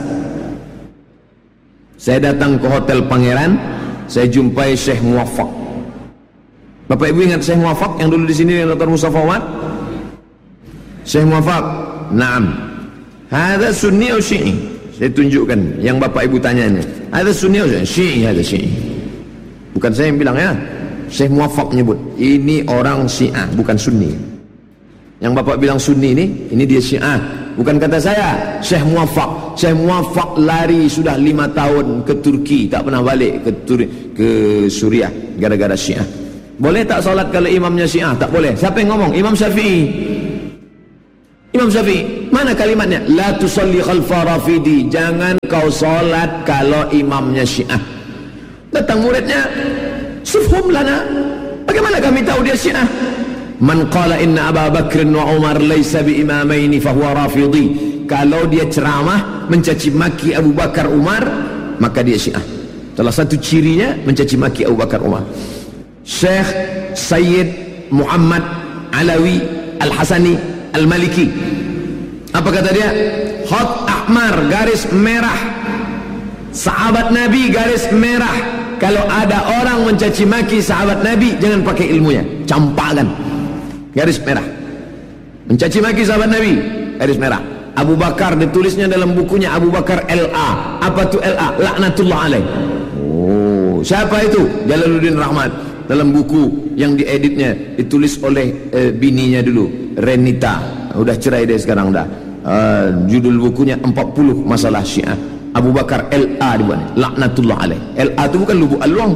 Saya datang ke Hotel Pangeran, saya jumpai Syekh Muwaffaq. Bapak Ibu ingat Syekh Muwaffaq yang dulu di sini dengan Doktor Mustafa Umar? Syekh Muwaffaq, naam. Hada Sunni atau Syi'i? Saya tunjukkan yang Bapak Ibu tanya ini. Hada Sunni atau Syi'i? Hada Syi'i. Bukan saya yang bilang ya. Syekh Muwaffaq menyebut ini orang Syiah, bukan Sunni. Yang Bapak bilang Sunni ini, ini dia Syiah, bukan kata saya. Syekh Muwaffaq, Syekh Muwaffaq lari sudah lima tahun ke Turki, tak pernah balik ke Tur ke Suriah gara-gara Syiah. Boleh tak solat kalau imamnya Syiah? Tak boleh. Siapa yang ngomong? Imam Syafi'i. Imam Syafi'i, mana kalimatnya? La tusalli khalfa rafidi, jangan kau solat kalau imamnya Syiah. Datang muridnya, sufhum lana, bagaimana kami tahu dia Syiah? Man qala inna Abu Bakr wa Umar laysa bi imamaini fahuwa rafidhi. Kalau dia ceramah mencaci maki Abu Bakar Umar, maka dia Syiah. Salah satu cirinya mencaci maki Abu Bakar Umar. Syekh Sayyid Muhammad Alawi Al-Hasani Al-Maliki, apa kata dia? Khat ahmar, garis merah, sahabat Nabi garis merah. Kalau ada orang mencaci maki sahabat Nabi, jangan pakai ilmunya, campakkan, garis merah. Mencaci maki sahabat Nabi, garis merah. Abu Bakar ditulisnya dalam bukunya Abu Bakar L A. Apa tu L A? Laknatullah alaih. Oh, siapa itu? Jalaluddin Rahmat. Dalam buku yang dieditnya ditulis oleh eh, bininya dulu, Renita. Udah cerai dia sekarang dah. Uh, judul bukunya empat puluh masalah Syiah. Abu Bakar L A dibuat, laknatullah alaih. L A itu bukan lubuk aluang.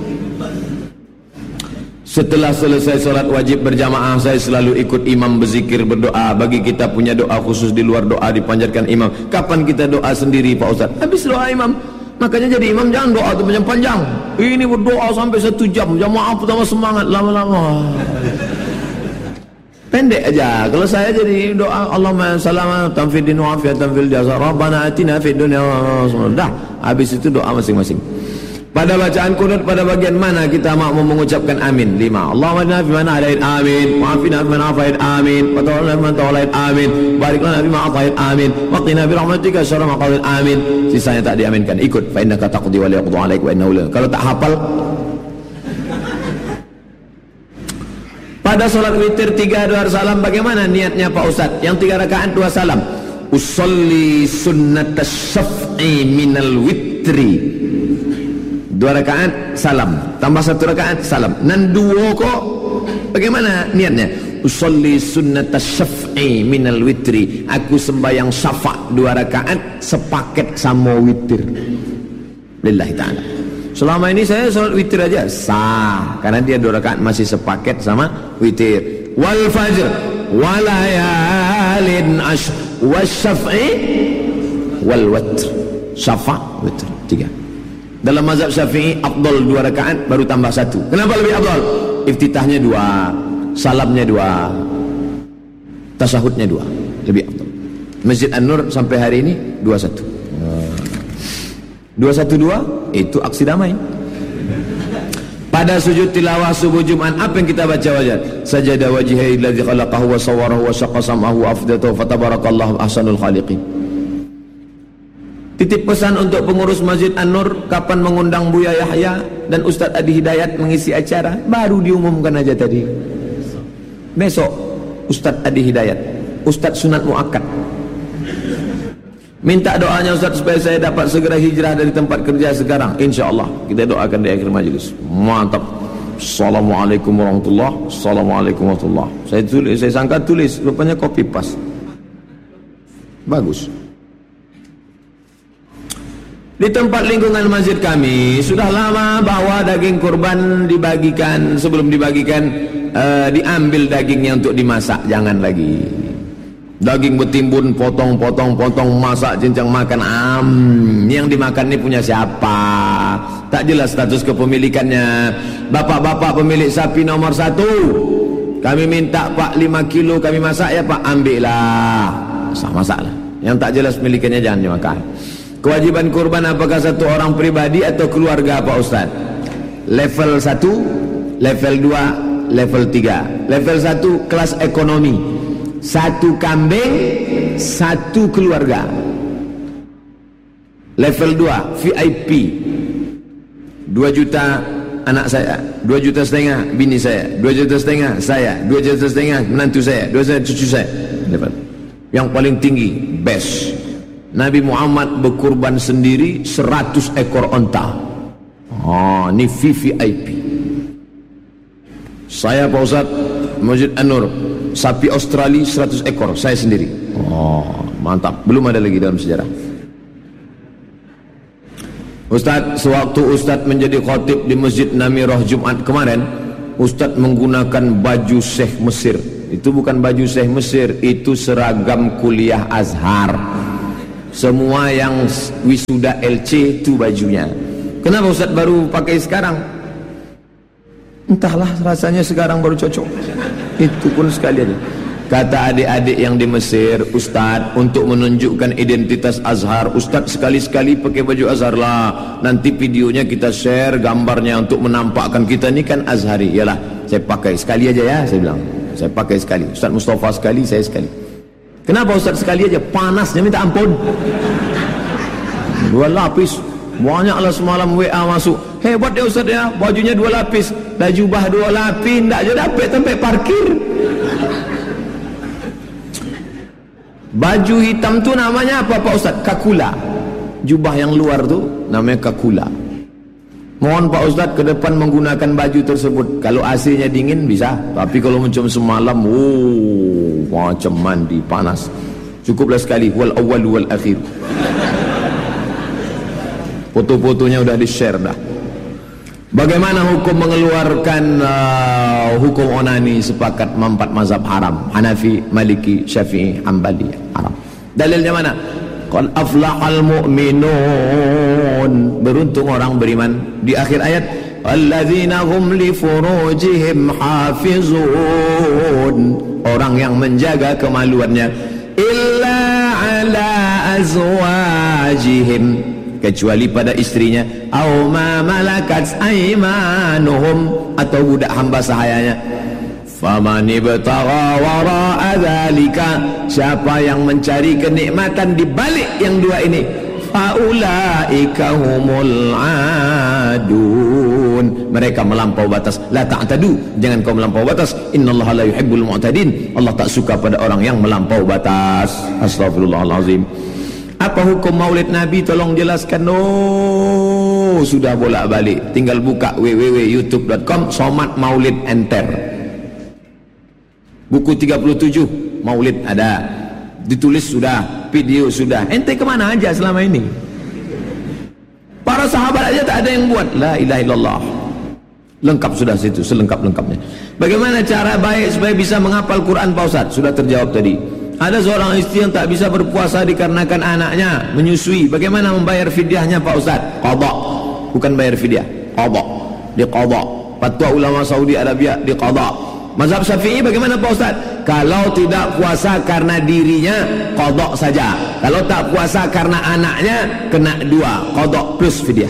Setelah selesai solat wajib berjamaah, saya selalu ikut imam berzikir, berdoa. Bagi kita punya doa khusus di luar doa dipanjatkan imam. Kapan kita doa sendiri Pak Ustaz? Habis doa imam. Makanya jadi imam jangan doa itu panjang-panjang. Ini berdoa sampai satu jam, jamaah pertama semangat, lama-lama pendek aja. Kalau saya jadi doa Allahumma salamatan fid din wa afiatan fil jasad, Rabbana atina fid dunya dah. Habis itu doa masing-masing. Pada bacaan kunut pada bagian mana kita mau mengucapkan amin? Lima. Allahumma inna fi man hadait, amin. Wa'afina fi man afait, amin. Wa tawallana fi man tawallait, amin. Barik lana fi ma atait, amin. Wa qina bi rahmatika syarra ma qadait, amin. Sisanya tak diaminkan. Ikut. Fa innaka taqdi wa la yuqda alaik wa innahu la. Kalau tak hafal, pada solat witir tiga dua salam, bagaimana niatnya Pak Ustaz? Yang tiga rakaat dua salam. Usolli sunnat syaf'i minal witri. Dua rakaat salam, tambah satu rakaat salam. Nan dua kok bagaimana niatnya? Usolli sunnat syaf'i minal witri. Aku sembahyang syafa' dua rakaat sepaket sama witir. Lillahi ta'ala. Selama ini saya solat witir aja sah, karena dia dua rakaat masih sepaket sama witir. Wal fajr walayalin ash wasyaf'i wal watr. Syafa' witr tiga. Dalam mazhab Syafi'i afdal dua rakaat baru tambah satu. Kenapa lebih afdal? Iftitahnya dua, salamnya dua, tasyahudnya dua, lebih afdal. Masjid An-Nur sampai hari ini dua satu. dua satu dua itu aksi damai. Pada sujud tilawah subuh Jumat, apa yang kita baca wajah? Sajada wajhihi alladzi khalaqahu wa sawwarahu wa syaqqa sam'ahu wa afdatahu fatabarakallahu ahsanul khaliqin. Titip pesan untuk pengurus Masjid An-Nur, kapan mengundang Buya Yahya dan Ustaz Adi Hidayat mengisi acara? Baru diumumkan aja tadi. Besok Ustaz Adi Hidayat, Ustaz Sunat Muakkad. Minta doanya Ustaz supaya saya dapat segera hijrah dari tempat kerja sekarang. InsyaAllah kita doakan di akhir majlis. Mantap. Assalamualaikum warahmatullahi wabarakatuh. Assalamualaikum warahmatullahi wabarakatuh. Saya tulis, saya sangka tulis, rupanya copy paste. Bagus. Di tempat lingkungan masjid kami sudah lama bahwa daging kurban dibagikan, sebelum dibagikan uh, diambil dagingnya untuk dimasak, jangan lagi. Daging bertimbun, potong, potong, potong, masak, cincang makan. Am, yang dimakan ini punya siapa? Tak jelas status kepemilikannya. Bapak-bapak pemilik sapi nomor satu, kami minta Pak lima kilo kami masak ya Pak, ambillah, sah masaklah. Yang tak jelas milikannya jangan dimakan. Kewajiban kurban apakah satu orang pribadi atau keluarga Pak Ustaz? Level satu, level dua, level tiga. Level satu kelas ekonomi, satu kambing, satu keluarga. Level dua V I P, dua juta anak saya, dua juta setengah bini saya, dua juta setengah saya, dua juta setengah menantu saya, dua juta cucu saya. Level yang paling tinggi best. Nabi Muhammad berkurban sendiri seratus ekor onta. Oh, ini V V I P. Saya Pak Ustaz Masjid An-Nur, sapi Australia seratus ekor, saya sendiri. Oh, mantap. Belum ada lagi dalam sejarah. Ustaz, sewaktu Ustaz menjadi khatib di Masjid Namirah Jumat kemarin, Ustaz menggunakan baju Syekh Mesir. Itu bukan baju Syekh Mesir, itu seragam kuliah Azhar. Semua yang wisuda L C itu bajunya. Kenapa Ustaz baru pakai sekarang? Entahlah, rasanya sekarang baru cocok. Itu pun sekali aja. Kata adik-adik yang di Mesir, Ustaz, untuk menunjukkan identitas Azhar, Ustaz sekali-sekali pakai baju Azhar lah. Nanti videonya kita share gambarnya untuk menampakkan kita ni kan Azhari. Yalah, saya pakai sekali aja ya, saya bilang. Saya pakai sekali. Ustaz Mustafa sekali, saya sekali. Kenapa Ustaz sekali aja? Panasnya minta ampun. Dua lapis. Banyaklah semalam W A masuk. Hebat ya Ustaz ya, bajunya dua lapis. Dah jubah dua lapis, tak je dapat sampai parkir. Baju hitam tu namanya apa Pak Ustaz? Kakula. Jubah yang luar tu namanya kakula. Mohon Pak Ustaz ke depan menggunakan baju tersebut. Kalau A C-nya dingin bisa, tapi kalau macam semalam, oh, macam mandi panas. Cukuplah sekali wal awwal wal akhir. Foto-fotonya udah di-share dah. Bagaimana hukum mengeluarkan uh, hukum onani? Sepakat empat mazhab haram. Hanafi, Maliki, Syafi'i, Hambali haram. Dalilnya mana? Qad aflahal mu'minun. Beruntung orang beriman. Di akhir ayat, alladzina hum li furujihim hafizun. Orang yang menjaga kemaluannya. Illa ala azwajihim, kecuali pada istrinya, au ma malakat aymanuhum, atau budak hamba sahayanya. Faman ibtagha wara'a dzalika, siapa yang mencari kenikmatan di balik yang dua ini, faulaika humul adun, mereka melampau batas. La ta'tadu, jangan kau melampau batas. Innallaha la yuhibbul mu'tadin, Allah tak suka pada orang yang melampau batas. Astagfirullahalazim. Apa hukum maulid Nabi? Tolong jelaskan. Oh, sudah bolak-balik. Tinggal buka w w w titik youtube titik com Somat Maulid enter. Buku tiga puluh tujuh maulid ada. Ditulis sudah, video sudah. Ente kemana aja selama ini? Para sahabat aja tak ada yang buat. La ilaha illallah. Lengkap sudah situ, selengkap-lengkapnya. Bagaimana cara baik supaya bisa menghafal Quran Pak Ustaz? Sudah terjawab tadi. Ada seorang istri yang tak bisa berpuasa dikarenakan anaknya menyusui. Bagaimana membayar fidyahnya Pak Ustaz? Qadha. Bukan bayar fidyah, qadha. Di qadha. Fatwa ulama Saudi Arabia di qadha. Mazhab Syafi'i bagaimana Pak Ustaz? Kalau tidak puasa karena dirinya, qadha saja. Kalau tak puasa karena anaknya, kena dua, qadha plus fidyah.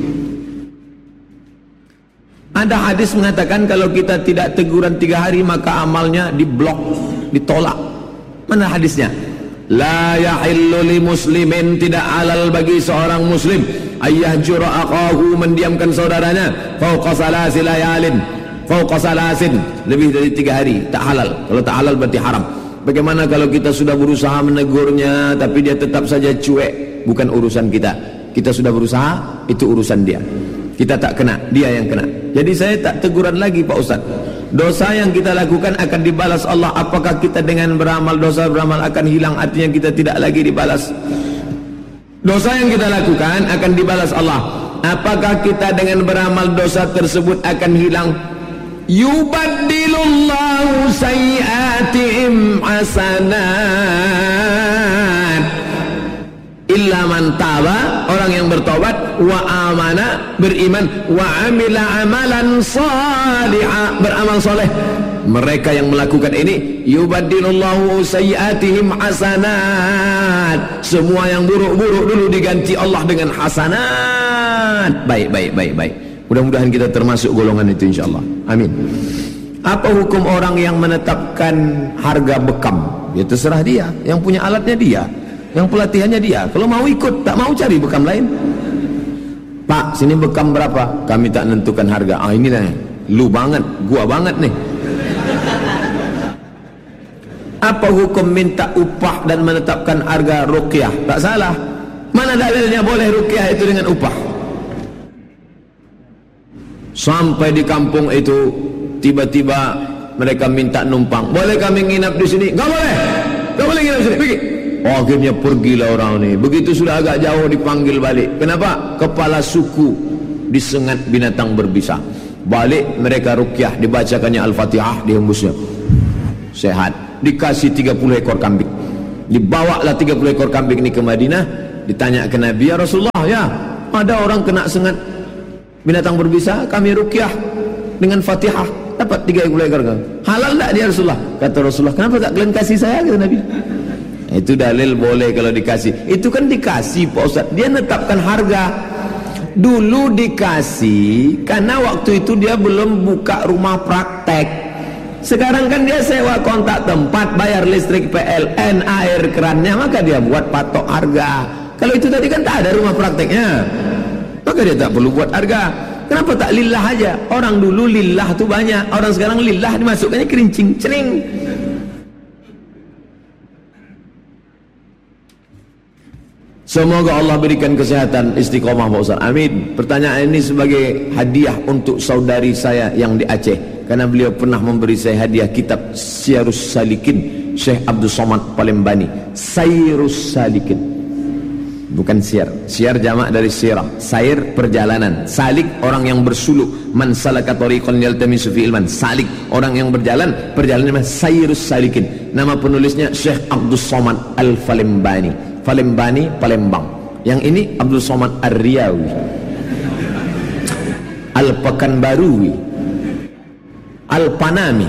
Ada hadis mengatakan kalau kita tidak teguran tiga hari maka amalnya diblok, ditolak. Mana hadisnya? La yahillu li muslimin, tidak halal bagi seorang muslim ayah jura aqahu, mendiamkan saudaranya fauqa salasi layalin, fauqa salasin, lebih dari tiga hari, tak halal. Kalau tak halal berarti haram. Bagaimana kalau kita sudah berusaha menegurnya tapi dia tetap saja cuek? Bukan urusan kita. Kita sudah berusaha, itu urusan dia. Kita tak kena, dia yang kena. Jadi saya tak teguran lagi Pak Ustaz. Dosa yang kita lakukan akan dibalas Allah. Apakah kita dengan beramal dosa beramal akan hilang? Artinya kita tidak lagi dibalas. Dosa yang kita lakukan akan dibalas Allah. Apakah kita dengan beramal dosa tersebut akan hilang? Yubaddilullahu sayyiatihim hasanat. Illa man taba, orang yang bertobat, wa amana, beriman, wa amila amalan salihah, beramal soleh. Mereka yang melakukan ini, yubaddilullahu sayyiatihim hasanat. Semua yang buruk-buruk dulu diganti Allah dengan hasanat. Baik, baik, baik, baik. Mudah-mudahan kita termasuk golongan itu insyaallah. Amin. Apa hukum orang yang menetapkan harga bekam? Ya terserah dia, yang punya alatnya dia, yang pelatihannya dia. Kalau mau ikut, tak mau cari bekam lain. Pak, sini bekam berapa? Kami tak menentukan harga. Ah ini nih, lu banget, gua banget nih. Apa hukum minta upah dan menetapkan harga ruqyah? Tak salah. Mana dalilnya boleh ruqyah itu dengan upah? Sampai di kampung itu tiba-tiba mereka minta numpang. Boleh kami nginap di sini? Enggak boleh. Enggak boleh nginap di sini. Pergi. Oh, akhirnya pergilah orang ini. Begitu sudah agak jauh dipanggil balik. Kenapa? Kepala suku disengat binatang berbisa. Balik mereka ruqyah, dibacakannya Al-Fatihah, dihembusnya. Sehat. Dikasih tiga puluh ekor kambing. Dibawalah tiga puluh ekor kambing ini ke Madinah. Ditanya ke Nabi, ya Rasulullah, ya ada orang kena sengat binatang berbisa, kami ruqyah dengan Fatihah, dapat tiga puluh ekor kambing. Halal tak dia Rasulullah? Kata Rasulullah, kenapa tak kalian kasih saya, kata Nabi. Itu dalil boleh kalau dikasih. Itu kan dikasih Pak Ustaz, dia netapkan harga. Dulu dikasih karena waktu itu dia belum buka rumah praktek. Sekarang kan dia sewa kontak tempat, bayar listrik, P L N, air kerannya, maka dia buat patok harga. Kalau itu tadi kan tak ada rumah prakteknya, maka dia tak perlu buat harga. Kenapa tak lillah aja? Orang dulu lillah tu banyak, orang sekarang lillah dimasukkannya kerincing cering. Semoga Allah berikan kesehatan istiqomah Pak Ustaz. Amin. Pertanyaan ini sebagai hadiah untuk saudari saya yang di Aceh, karena beliau pernah memberi saya hadiah kitab Syiarus Salikin Syekh Abdul Somad Palembani. Sairus Salikin, bukan siar. Siar jamak dari sirah. Sair perjalanan, salik orang yang bersuluk. Man salaka tariqan yaltamisu fi ilman. Salik orang yang berjalan, perjalanan. Sairus Salikin. Nama penulisnya Syekh Abdul Somad Al-Palembani. Palembani, Palembang. Yang ini Abdul Somad Ar-Riyawi, Al-Pekanbaruwi, Al-Panami.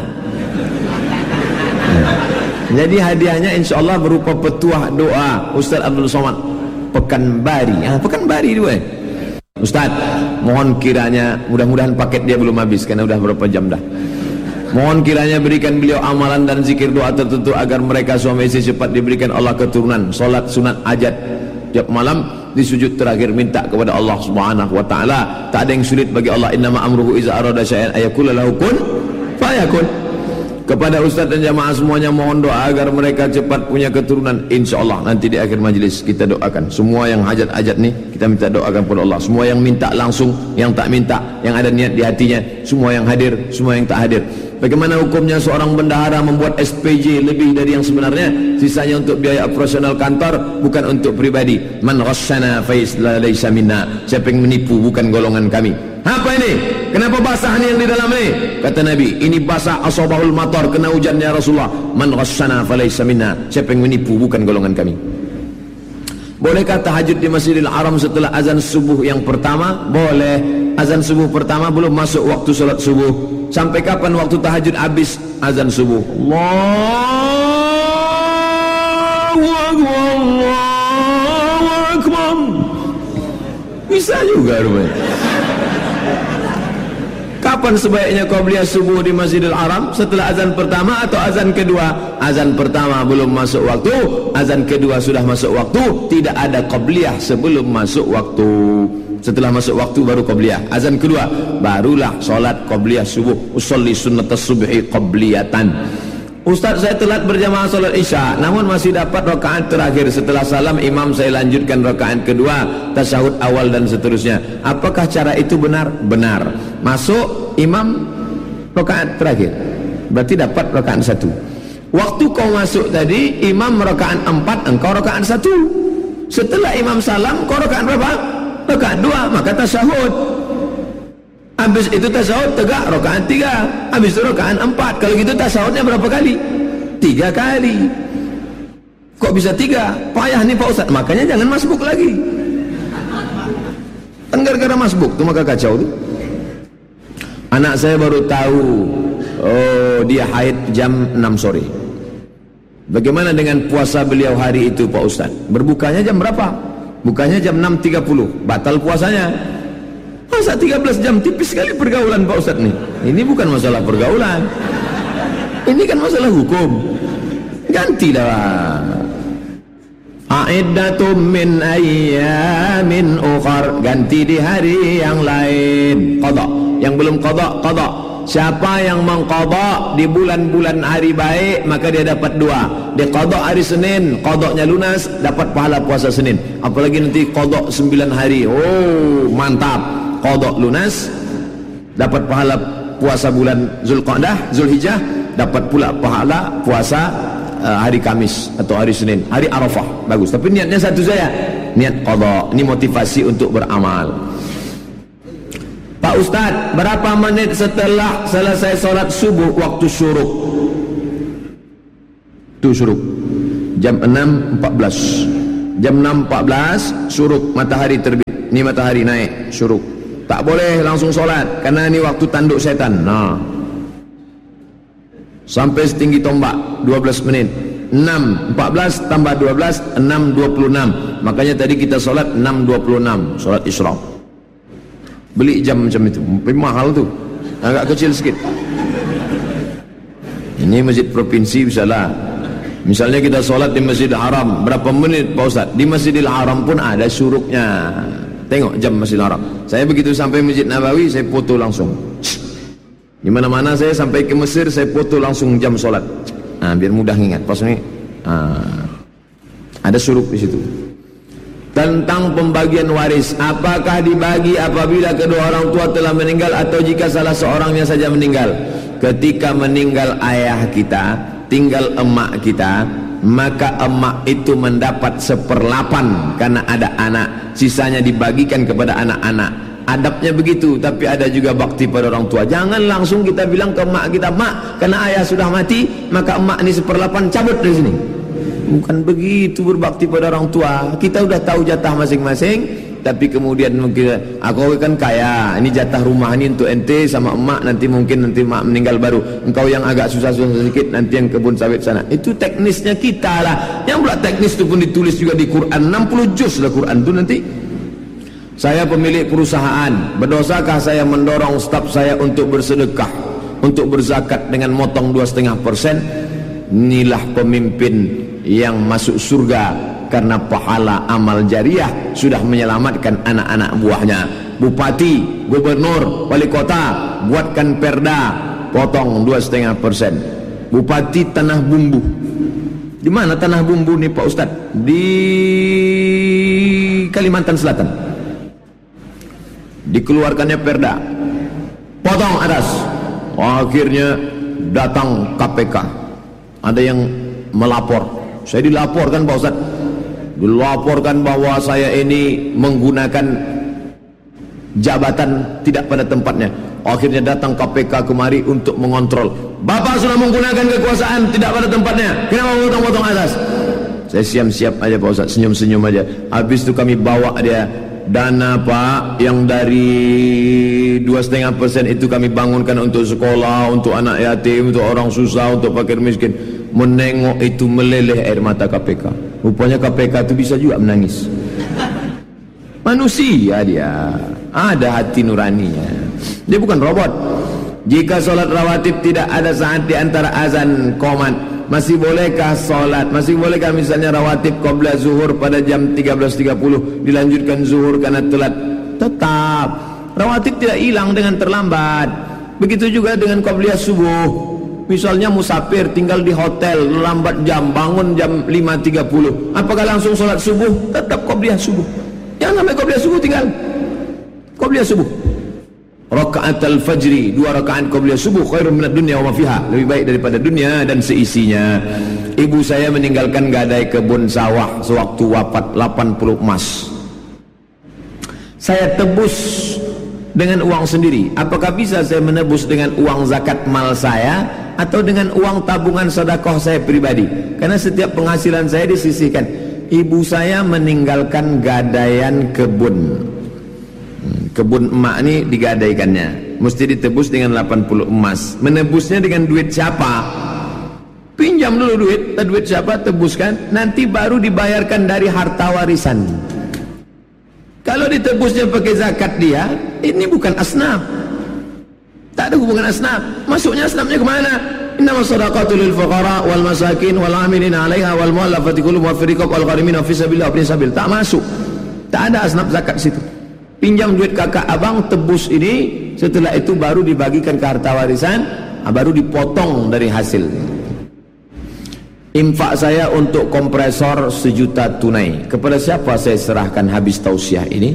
Jadi hadiahnya insya Allah berupa petuah doa Ustaz Abdul Somad Pekanbari. Ah, Pekanbari dua. Ustaz, mohon kiranya, mudah-mudahan paket dia belum habis karena udah berapa jam dah. Mohon kiranya berikan beliau amalan dan zikir doa tertentu agar mereka suami istri cepat diberikan Allah keturunan. Solat sunat hajat tiap malam di sujud terakhir minta kepada Allah Subhanahu wa taala. Tak ada yang sulit bagi Allah. Innama amruhu iza arada syai'an ayaqula lahu kun fayakun. Kepada Ustaz dan jamaah semuanya mohon doa agar mereka cepat punya keturunan. InsyaAllah nanti di akhir majlis kita doakan. Semua yang hajat-hajat ni kita minta doakan kepada Allah. Semua yang minta langsung, yang tak minta, yang ada niat di hatinya, semua yang hadir, semua yang tak hadir. Bagaimana hukumnya seorang bendahara membuat S P J lebih dari yang sebenarnya, sisanya untuk biaya operasional kantor, bukan untuk pribadi. Man ghasyana fa laysa minna. Siapa yang menipu bukan golongan kami. Apa ini? Kenapa basah ni yang di dalam ni? Kata Nabi, ini basah asabahul matar, kena hujannya Rasulullah. Man ghasyana fa laysa minna. Siapa yang menipu bukan golongan kami. Bolehkah tahajud di Masjidil Haram setelah azan subuh yang pertama? Boleh. Azan subuh pertama belum masuk waktu salat subuh. Sampai kapan waktu tahajud habis? Azan subuh. Allahu Akbar, Allahu Akbar. Bisa juga rupanya. Kapan sebaiknya qabliyah subuh di Masjidil Haram? Setelah azan pertama atau azan kedua? Azan pertama belum masuk waktu, azan kedua sudah masuk waktu. Tidak ada qabliyah sebelum masuk waktu. Setelah masuk waktu baru qabliyah. Azan kedua barulah solat qabliyah subuh. Usolli sunnatas subhi qabliyatan. Ustaz, saya telat berjamaah solat isya, namun masih dapat rakaat terakhir. Setelah salam imam saya lanjutkan rakaat kedua, tasyahud awal dan seterusnya. Apakah cara itu benar? Benar. Masuk imam rakaat terakhir, berarti dapat rakaat satu. Waktu kau masuk tadi imam rakaat empat, engkau rakaat satu. Setelah imam salam kau rakaat berapa? Rakaat dua, maka tasyahud. Habis itu tasyahud tegak rakaat tiga. Habis itu rakaat empat. Kalau gitu tasyahudnya berapa kali? Tiga kali. Kok bisa tiga? Payah nih Pak Ustaz. Makanya jangan masbuk lagi. Kan gara-gara masbuk tuh maka kacau tuh. Anak saya baru tahu, oh dia haid jam enam sore. Bagaimana dengan puasa beliau hari itu Pak Ustaz? Berbukanya jam berapa? Bukanya jam enam tiga puluh. Batal puasanya. Masa tiga belas jam, tipis sekali pergaulan Pak Ustaz nih. Ini bukan masalah pergaulan, ini kan masalah hukum. Gantilah. A'iddatum min ayyamin ukhar. Ganti di hari yang lain. Qadha. Yang belum qadha, qadha. Siapa yang mengqadha di bulan-bulan hari baik, maka dia dapat dua. Dia qadha hari Senin, qadhanya lunas, dapat pahala puasa Senin. Apalagi nanti qadha sembilan hari. Oh, mantap. Qadha lunas, dapat pahala puasa bulan Zulqa'dah, Zulhijjah, dapat pula pahala puasa uh, hari Kamis atau hari Senin, hari Arafah. Bagus. Tapi niatnya satu saja, niat qadha. Ini motivasi untuk beramal. Pak Ustaz, berapa menit setelah selesai solat subuh waktu syuruk? Itu syuruk jam enam empat belas. Jam enam empat belas syuruk, matahari terbit. Ini matahari naik, syuruk. Tak boleh langsung solat karena ini waktu tanduk setan. Nah, sampai setinggi tombak dua belas menit. Enam empat belas tambah dua belas, enam dua puluh enam. Makanya tadi kita solat enam dua puluh enam, solat isyraq. Beli jam macam itu, mahal tu, agak kecil sikit. Ini masjid provinsi misalnya, misalnya kita solat di Masjidil Haram berapa menit Pak Ustaz? Di Masjidil Haram pun ada syuruknya. Tengok jam Masjidil Haram. Saya begitu sampai Masjid Nabawi, saya foto langsung. Di mana-mana saya sampai ke Mesir, saya foto langsung jam solat. Nah, biar mudah ingat. Pas ini ah, ada syuruk di situ. Tentang pembagian waris, apakah dibagi apabila kedua orang tua telah meninggal atau jika salah seorangnya saja meninggal? Ketika meninggal ayah kita, tinggal emak kita, maka emak itu mendapat seperlapan karena ada anak, sisanya dibagikan kepada anak-anak. Adabnya begitu, tapi ada juga bakti pada orang tua. Jangan langsung kita bilang ke emak kita, mak, karena ayah sudah mati, maka emak ini seperlapan, cabut dari sini. Bukan begitu berbakti pada orang tua. Kita udah tahu jatah masing-masing, tapi kemudian mungkin aku kan kaya, ini jatah rumah ini untuk ente sama emak, nanti mungkin nanti emak meninggal baru, engkau yang agak susah-susah sedikit, nanti yang kebun sawit sana. Itu teknisnya kita lah. Yang pula teknis itu pun ditulis juga di Quran, enam puluh juz lah Quran itu nanti. Saya pemilik perusahaan, berdosakah saya mendorong staf saya untuk bersedekah, untuk berzakat dengan motong dua koma lima persen? Inilah pemimpin yang masuk surga karena pahala amal jariah sudah menyelamatkan anak-anak buahnya. Bupati, gubernur, wali kota buatkan perda, potong dua koma lima persen. Bupati Tanah Bumbu. Di mana Tanah Bumbu nih Pak Ustadz? Di Kalimantan Selatan. Dikeluarkannya perda, potong atas. Akhirnya datang K P K, ada yang melapor. Saya dilaporkan Pak Ustaz, dilaporkan bahwa saya ini menggunakan jabatan tidak pada tempatnya. Akhirnya datang K P K kemari untuk mengontrol. Bapak sudah menggunakan kekuasaan tidak pada tempatnya, kenapa potong-potong atas? Saya siap-siap aja Pak Ustaz, senyum-senyum aja. Habis itu kami bawa dia, dana Pak yang dari dua koma lima persen itu kami bangunkan untuk sekolah, untuk anak yatim, untuk orang susah, untuk fakir miskin. Menengok itu meleleh air mata K P K. Rupanya K P K itu bisa juga menangis. Manusia dia, ada hati nuraninya. Dia bukan robot. Jika solat rawatib tidak ada saat di antara azan qomat, masih bolehkah solat? Masih bolehkah misalnya rawatib qabla zuhur pada jam tiga belas tiga puluh dilanjutkan zuhur karena telat? Tetap rawatib tidak hilang dengan terlambat. Begitu juga dengan qabliyah subuh. Misalnya musafir tinggal di hotel, lambat jam, bangun jam lima tiga puluh, apakah langsung solat subuh? Tetap qabliyah subuh. Yang namanya qabliyah subuh tinggal qabliyah subuh. Rakaat al-fajri, dua rakaat qabliyah subuh, khairun minad dunya wa ma fiha, lebih baik daripada dunia dan seisinya. Ibu saya meninggalkan gadai kebun sawah sewaktu wafat delapan puluh emas. Saya tebus dengan uang sendiri. Apakah bisa saya menebus dengan uang zakat mal saya atau dengan uang tabungan sedekah saya pribadi? Karena setiap penghasilan saya disisihkan. Ibu saya meninggalkan gadaian kebun. Kebun emak ini digadaikannya, mesti ditebus dengan delapan puluh emas. Menebusnya dengan duit siapa? Pinjam dulu duit, duit siapa tebuskan, nanti baru dibayarkan dari harta warisan. Kalau ditebusnya pakai zakat dia, ini bukan asnaf, tak ada hubungan asnaf. Masuknya asnafnya kemana? Innamas shadaqatu lil fuqara wal masakin wal amilina 'alaiha wal mu'allafati qulubuhum wa fi riqab wal gharimin fi sabilillah wa fi sabil. Tak masuk, tak ada asnaf zakat situ. Pinjam duit kakak abang, tebus ini, setelah itu baru dibagikan ke harta warisan, baru dipotong dari hasil. Infak saya untuk kompresor sejuta tunai, kepada siapa saya serahkan habis tausiah ini?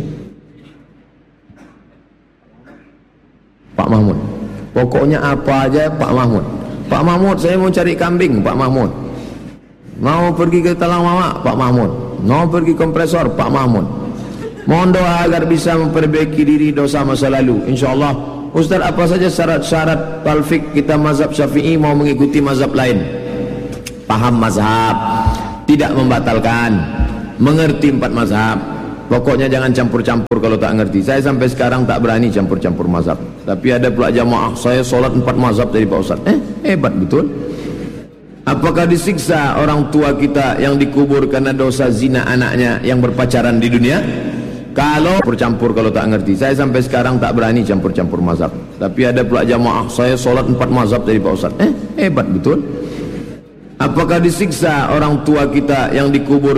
Pak Mahmud. Pokoknya apa aja Pak Mahmud. Pak Mahmud, saya mau cari kambing, Pak Mahmud. Mau pergi ke Talang Mamak, Pak Mahmud. Mau pergi kompresor, Pak Mahmud. Mohon doa agar bisa memperbaiki diri dosa masa lalu, insyaallah. Ustaz, apa saja syarat-syarat talfik kita mazhab Syafi'i mau mengikuti mazhab lain? Paham mazhab, tidak membatalkan, mengerti empat mazhab, pokoknya jangan campur-campur kalau tak ngerti. Saya sampai sekarang tak berani campur-campur mazhab. Tapi ada pula jamaah, saya solat empat mazhab dari Pak Ustaz. Eh, hebat betul. Apakah disiksa orang tua kita yang dikubur karena dosa zina anaknya yang berpacaran di dunia? Kalau campur-campur kalau tak ngerti. Saya sampai sekarang tak berani campur-campur mazhab. Tapi ada pula jamaah, saya solat empat mazhab dari Pak Ustaz. Eh, hebat betul. Apakah disiksa orang tua kita yang dikubur